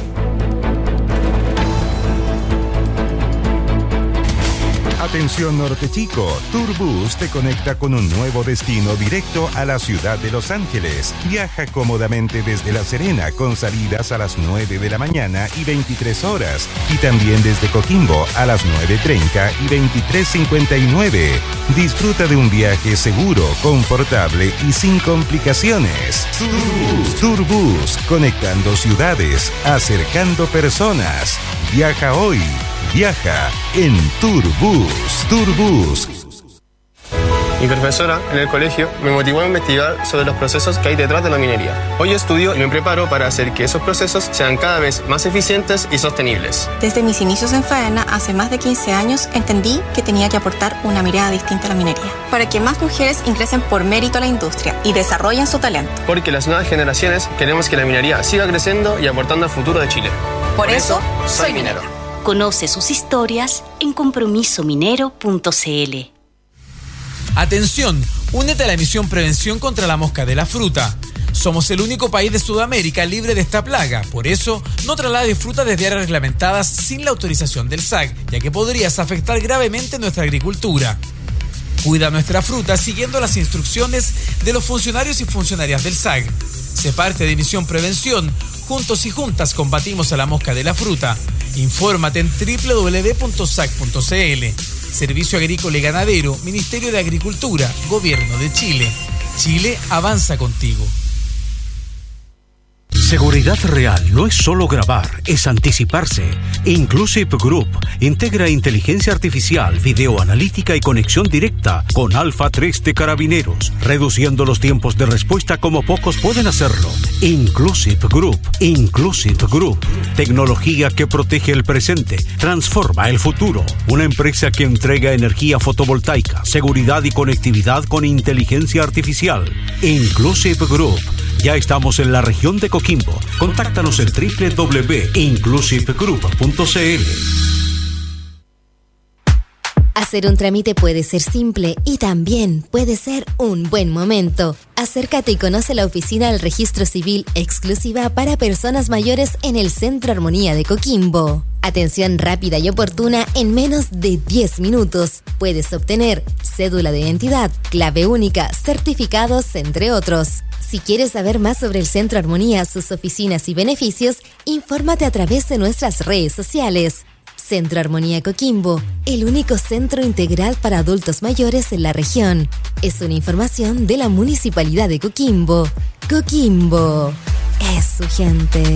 Atención Norte Chico, Turbus te conecta con un nuevo destino directo a la ciudad de Los Ángeles. Viaja cómodamente desde La Serena con salidas a las nueve de la mañana y veintitrés horas y también desde Coquimbo a las nueve treinta y veintitrés cincuenta y nueve. Disfruta de un viaje seguro, confortable y sin complicaciones. Turbus, Turbus, conectando ciudades, acercando personas. Viaja hoy. Viaja en Turbus. Turbus. Mi profesora en el colegio me motivó a investigar sobre los procesos que hay detrás de la minería. Hoy estudio y me preparo para hacer que esos procesos sean cada vez más eficientes y sostenibles. Desde mis inicios en Faena, hace más de quince años, entendí que tenía que aportar una mirada distinta a la minería, para que más mujeres ingresen por mérito a la industria y desarrollen su talento. Porque las nuevas generaciones queremos que la minería siga creciendo y aportando al futuro de Chile. Por, por eso, soy minero. Conoce sus historias en compromiso minero punto c l. Atención, únete a la misión Prevención contra la Mosca de la Fruta. Somos el único país de Sudamérica libre de esta plaga, por eso no traslades fruta desde áreas reglamentadas sin la autorización del S A C, ya que podrías afectar gravemente nuestra agricultura. Cuida nuestra fruta siguiendo las instrucciones de los funcionarios y funcionarias del S A C. Sé parte de Misión Prevención. Juntos y juntas combatimos a la mosca de la fruta. Infórmate en doble u doble u doble u punto sac punto c l. Servicio Agrícola y Ganadero, Ministerio de Agricultura, Gobierno de Chile. Chile avanza contigo. Seguridad real no es solo grabar, es anticiparse. Inclusive Group integra inteligencia artificial, videoanalítica y conexión directa con Alfa tres de Carabineros, reduciendo los tiempos de respuesta como pocos pueden hacerlo. Inclusive Group, Inclusive Group. Tecnología que protege el presente, transforma el futuro. Una empresa que entrega energía fotovoltaica, seguridad y conectividad con inteligencia artificial. Inclusive Group. Ya estamos en la región de Coquimbo. Contáctanos en doble u doble u doble u punto inclusive group punto c l. Hacer un trámite puede ser simple y también puede ser un buen momento. Acércate y conoce la oficina del Registro Civil exclusiva para personas mayores en el Centro Armonía de Coquimbo. Atención rápida y oportuna en menos de diez minutos. Puedes obtener cédula de identidad, clave única, certificados, entre otros. Si quieres saber más sobre el Centro Armonía, sus oficinas y beneficios, infórmate a través de nuestras redes sociales. Centro Armonía Coquimbo, el único centro integral para adultos mayores en la región. Es una información de la Municipalidad de Coquimbo. Coquimbo es su gente.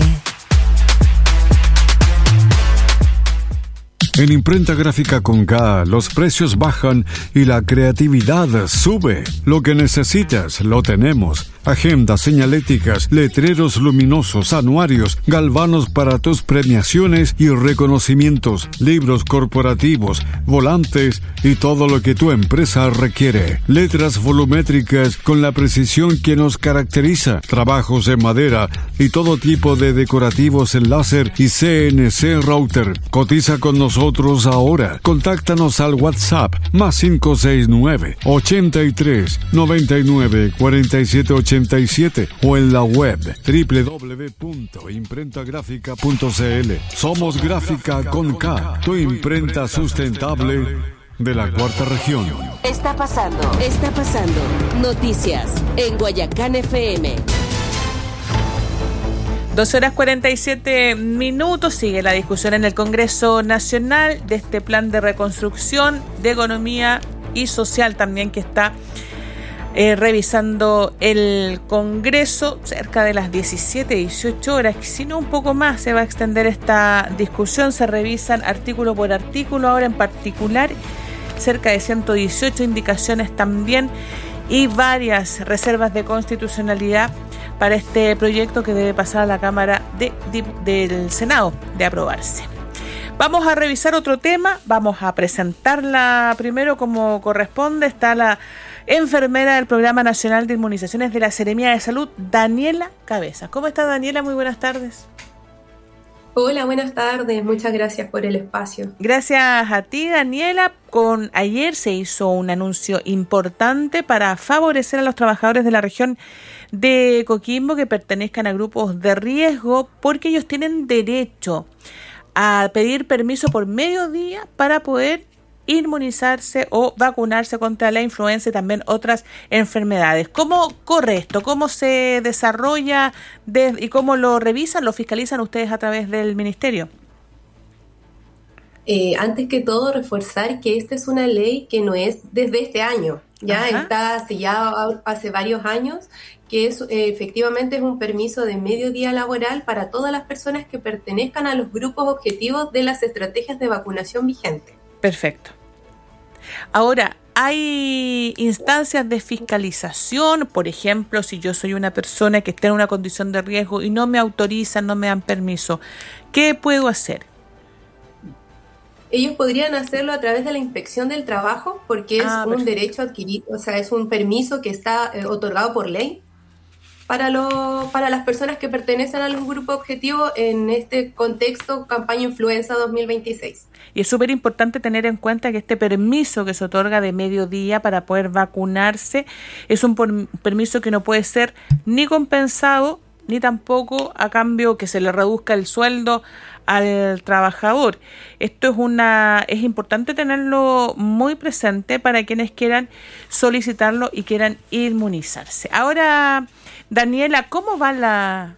En Imprenta Gráfica con K, los precios bajan y la creatividad sube. Lo que necesitas, lo tenemos. Agendas señaléticas, letreros luminosos, anuarios, galvanos para tus premiaciones y reconocimientos, libros corporativos, volantes y todo lo que tu empresa requiere. Letras volumétricas con la precisión que nos caracteriza. Trabajos en madera y todo tipo de decorativos en láser y C N C router. Cotiza con nosotros ahora. Contáctanos al WhatsApp más cinco seis nueve, ochenta y tres, noventa y nueve, cuarenta y siete ochenta y siete o en la web doble u doble u doble u punto imprenta gráfica punto c l. Somos Gráfica con K, tu imprenta sustentable de la cuarta región. Está pasando, está pasando. Noticias en Guayacán F M. dos horas cuarenta y siete minutos, sigue la discusión en el Congreso Nacional de este plan de reconstrucción, de economía y social también que está eh, revisando el Congreso. Cerca de las diecisiete, dieciocho horas, si no un poco más, se va a extender esta discusión. Se revisan artículo por artículo, ahora en particular cerca de ciento dieciocho indicaciones también y varias reservas de constitucionalidad para este proyecto que debe pasar a la Cámara de, de, del Senado de aprobarse. Vamos a revisar otro tema, vamos a presentarla primero como corresponde. Está la enfermera del Programa Nacional de Inmunizaciones de la Seremía de Salud, Daniela Cabezas. ¿Cómo está, Daniela? Muy buenas tardes. Hola, buenas tardes. Muchas gracias por el espacio. Gracias a ti, Daniela. Con ayer se hizo un anuncio importante para favorecer a los trabajadores de la región de Coquimbo que pertenezcan a grupos de riesgo, porque ellos tienen derecho a pedir permiso por mediodía para poder inmunizarse o vacunarse contra la influenza y también otras enfermedades. ¿Cómo corre esto? ¿Cómo se desarrolla de, y cómo lo revisan, lo fiscalizan ustedes a través del ministerio? Eh, antes que todo, reforzar que esta es una ley que no es desde este año, ya Ajá. está sellada hace varios años, que es, eh, efectivamente es un permiso de mediodía laboral para todas las personas que pertenezcan a los grupos objetivos de las estrategias de vacunación vigentes. Perfecto. Ahora, ¿Hay instancias de fiscalización? Por ejemplo, si yo soy una persona que está en una condición de riesgo y no me autorizan, no me dan permiso, ¿qué puedo hacer? Ellos podrían hacerlo a través de la inspección del trabajo, porque es ah, un perfecto. derecho adquirido, o sea, es un permiso que está eh, otorgado por ley para, lo, para las personas que pertenecen a un grupo objetivo en este contexto campaña influenza dos mil veintiséis. Y es súper importante tener en cuenta que este permiso que se otorga de mediodía para poder vacunarse es un por, permiso que no puede ser ni compensado, ni tampoco a cambio que se le reduzca el sueldo al trabajador. Esto es una es importante tenerlo muy presente para quienes quieran solicitarlo y quieran inmunizarse. Ahora, Daniela, ¿cómo va la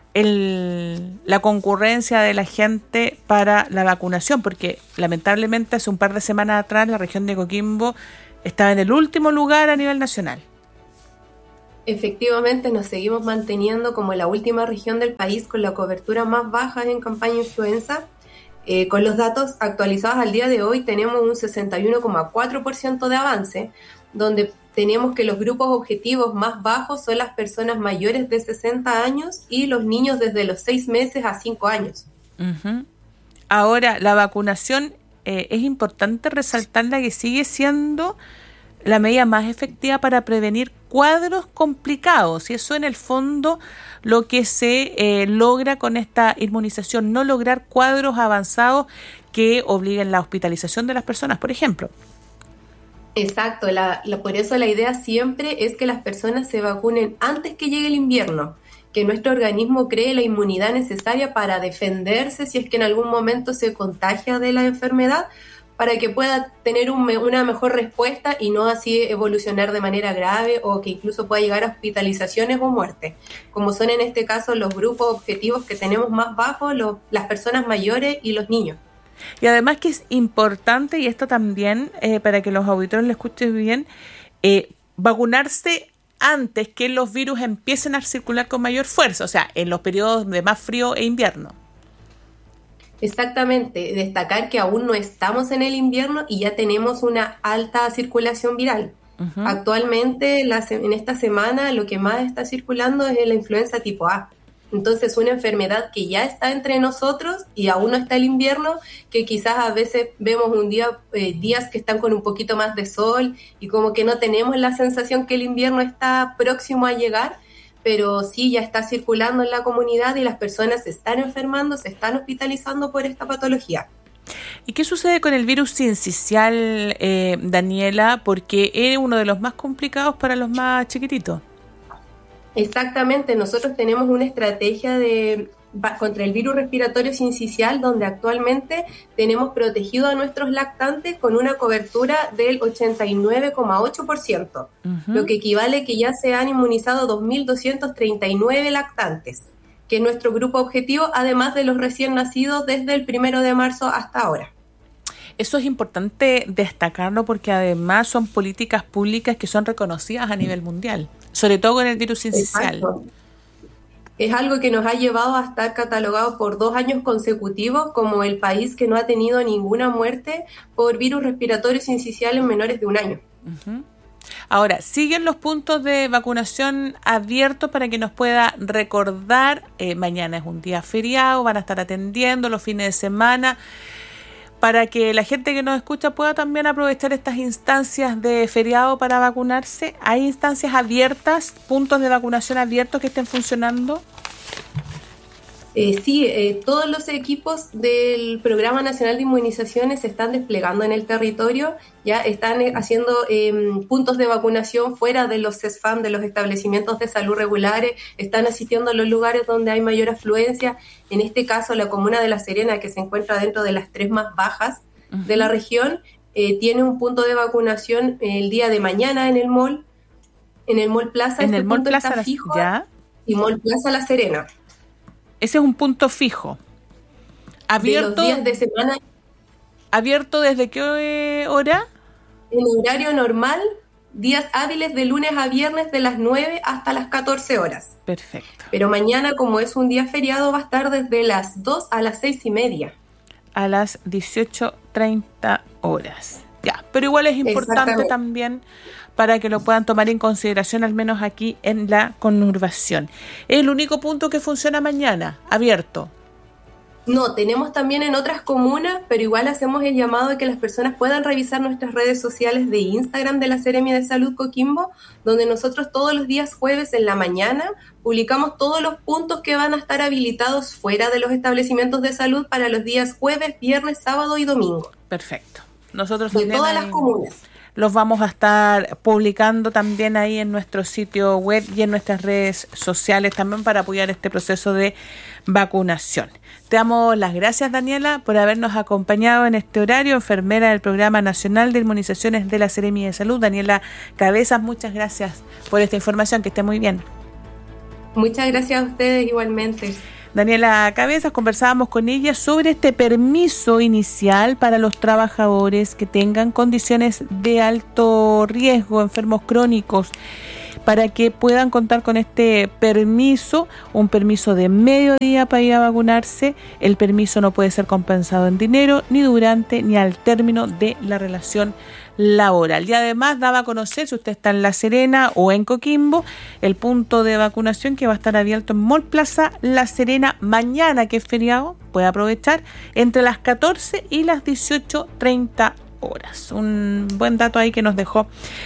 el, la concurrencia de la gente para la vacunación? Porque lamentablemente hace un par de semanas atrás la región de Coquimbo estaba en el último lugar a nivel nacional. Efectivamente, nos seguimos manteniendo como la última región del país con la cobertura más baja en campaña influenza. Eh, con los datos actualizados al día de hoy tenemos un sesenta y uno coma cuatro por ciento de avance, donde tenemos que los grupos objetivos más bajos son las personas mayores de sesenta años y los niños desde los seis meses a cinco años. Uh-huh. Ahora, la vacunación eh, es importante resaltarla que sigue siendo la medida más efectiva para prevenir cuadros complicados, y eso en el fondo lo que se eh, logra con esta inmunización, no lograr cuadros avanzados que obliguen la hospitalización de las personas, por ejemplo. Exacto, la, la, por eso la idea siempre es que las personas se vacunen antes que llegue el invierno, que nuestro organismo cree la inmunidad necesaria para defenderse si es que en algún momento se contagia de la enfermedad, para que pueda tener un, una mejor respuesta y no así evolucionar de manera grave o que incluso pueda llegar a hospitalizaciones o muerte, como son en este caso los grupos objetivos que tenemos más bajos, los, las personas mayores y los niños. Y además que es importante, y esto también, eh, para que los auditores lo escuchen bien, eh, vacunarse antes que los virus empiecen a circular con mayor fuerza, o sea, en los periodos de más frío e invierno. Exactamente, destacar que aún no estamos en el invierno y ya tenemos una alta circulación viral. Uh-huh. Actualmente, la, en esta semana, lo que más está circulando es la influenza tipo A. Entonces, una enfermedad que ya está entre nosotros y aún no está el invierno, que quizás a veces vemos un día, eh, días que están con un poquito más de sol y como que no tenemos la sensación que el invierno está próximo a llegar, pero sí ya está circulando en la comunidad y las personas se están enfermando, se están hospitalizando por esta patología. ¿Y qué sucede con el virus sincicial, eh, Daniela? Porque es uno de los más complicados para los más chiquititos. Exactamente, nosotros tenemos una estrategia de contra el virus respiratorio sincicial donde actualmente tenemos protegido a nuestros lactantes con una cobertura del ochenta y nueve coma ocho por ciento, uh-huh. lo que equivale a que ya se han inmunizado dos mil doscientos treinta y nueve lactantes, que es nuestro grupo objetivo, además de los recién nacidos desde el primero de marzo hasta ahora. Eso es importante destacarlo porque además son políticas públicas que son reconocidas a nivel mundial, sobre todo con el virus sincicial. Exacto. Es algo que nos ha llevado a estar catalogado por dos años consecutivos como el país que no ha tenido ninguna muerte por virus respiratorio sincicial en menores de un año. Uh-huh. Ahora, siguen los puntos de vacunación abiertos para que nos pueda recordar. Eh, mañana es un día feriado, van a estar atendiendo los fines de semana, para que la gente que nos escucha pueda también aprovechar estas instancias de feriado para vacunarse. ¿Hay instancias abiertas, puntos de vacunación abiertos que estén funcionando? Eh, sí, eh, todos los equipos del Programa Nacional de Inmunizaciones se están desplegando en el territorio, ya están eh, haciendo eh, puntos de vacunación fuera de los CESFAM, de los establecimientos de salud regulares, están asistiendo a los lugares donde hay mayor afluencia, en este caso la comuna de La Serena, que se encuentra dentro de las tres más bajas uh-huh. de la región, eh, tiene un punto de vacunación el día de mañana en el mall, en el Mall Plaza, en este el Mall punto Plaza está fijo, ¿ya? Y Mall Plaza La Serena. Ese es un punto fijo. Abierto, de los días de semana. ¿Abierto desde qué hora? En horario normal, días hábiles de lunes a viernes de las nueve hasta las catorce horas. Perfecto. Pero mañana, como es un día feriado, va a estar desde las dos a las seis y media. A las dieciocho treinta horas. Ya, pero igual es importante también para que lo puedan tomar en consideración, al menos aquí en la conurbación. ¿Es el único punto que funciona mañana, abierto? No, tenemos también en otras comunas, pero igual hacemos el llamado de que las personas puedan revisar nuestras redes sociales de Instagram de la Seremia de Salud Coquimbo, donde nosotros todos los días jueves en la mañana publicamos todos los puntos que van a estar habilitados fuera de los establecimientos de salud para los días jueves, viernes, sábado y domingo. Perfecto. Nosotros de todas las comunas. Los vamos a estar publicando también ahí en nuestro sitio web y en nuestras redes sociales también para apoyar este proceso de vacunación. Te damos las gracias, Daniela, por habernos acompañado en este horario, enfermera del Programa Nacional de Inmunizaciones de la Seremia de Salud. Daniela Cabezas, muchas gracias por esta información, que esté muy bien. Muchas gracias a ustedes igualmente. Daniela Cabezas, conversábamos con ella sobre este permiso inicial para los trabajadores que tengan condiciones de alto riesgo, enfermos crónicos, para que puedan contar con este permiso, un permiso de medio día para ir a vacunarse. El permiso no puede ser compensado en dinero, ni durante ni al término de la relación laboral. Y además daba a conocer, si usted está en La Serena o en Coquimbo, el punto de vacunación que va a estar abierto en Mall Plaza La Serena mañana, que es feriado, puede aprovechar entre las catorce y las dieciocho treinta horas. Un buen dato ahí que nos dejó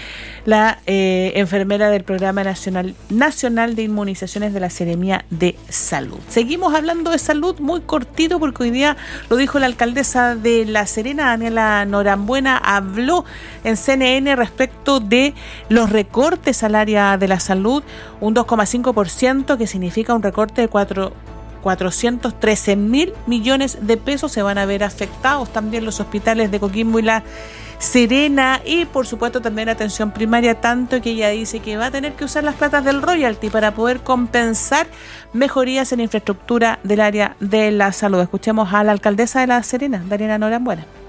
la eh, enfermera del Programa Nacional Nacional de Inmunizaciones de la Seremia de Salud. Seguimos hablando de salud muy cortito, porque hoy día lo dijo la alcaldesa de La Serena, Daniela Norambuena, habló en C N N respecto de los recortes al área de la salud, un dos coma cinco por ciento, que significa un recorte de cuatro cuatrocientos trece mil millones de pesos. Se van a ver afectados también los hospitales de Coquimbo y La Serena, y por supuesto también atención primaria, tanto que ella dice que va a tener que usar las platas del royalty para poder compensar mejorías en infraestructura del área de la salud. Escuchemos a la alcaldesa de La Serena, Daniela Norambuena.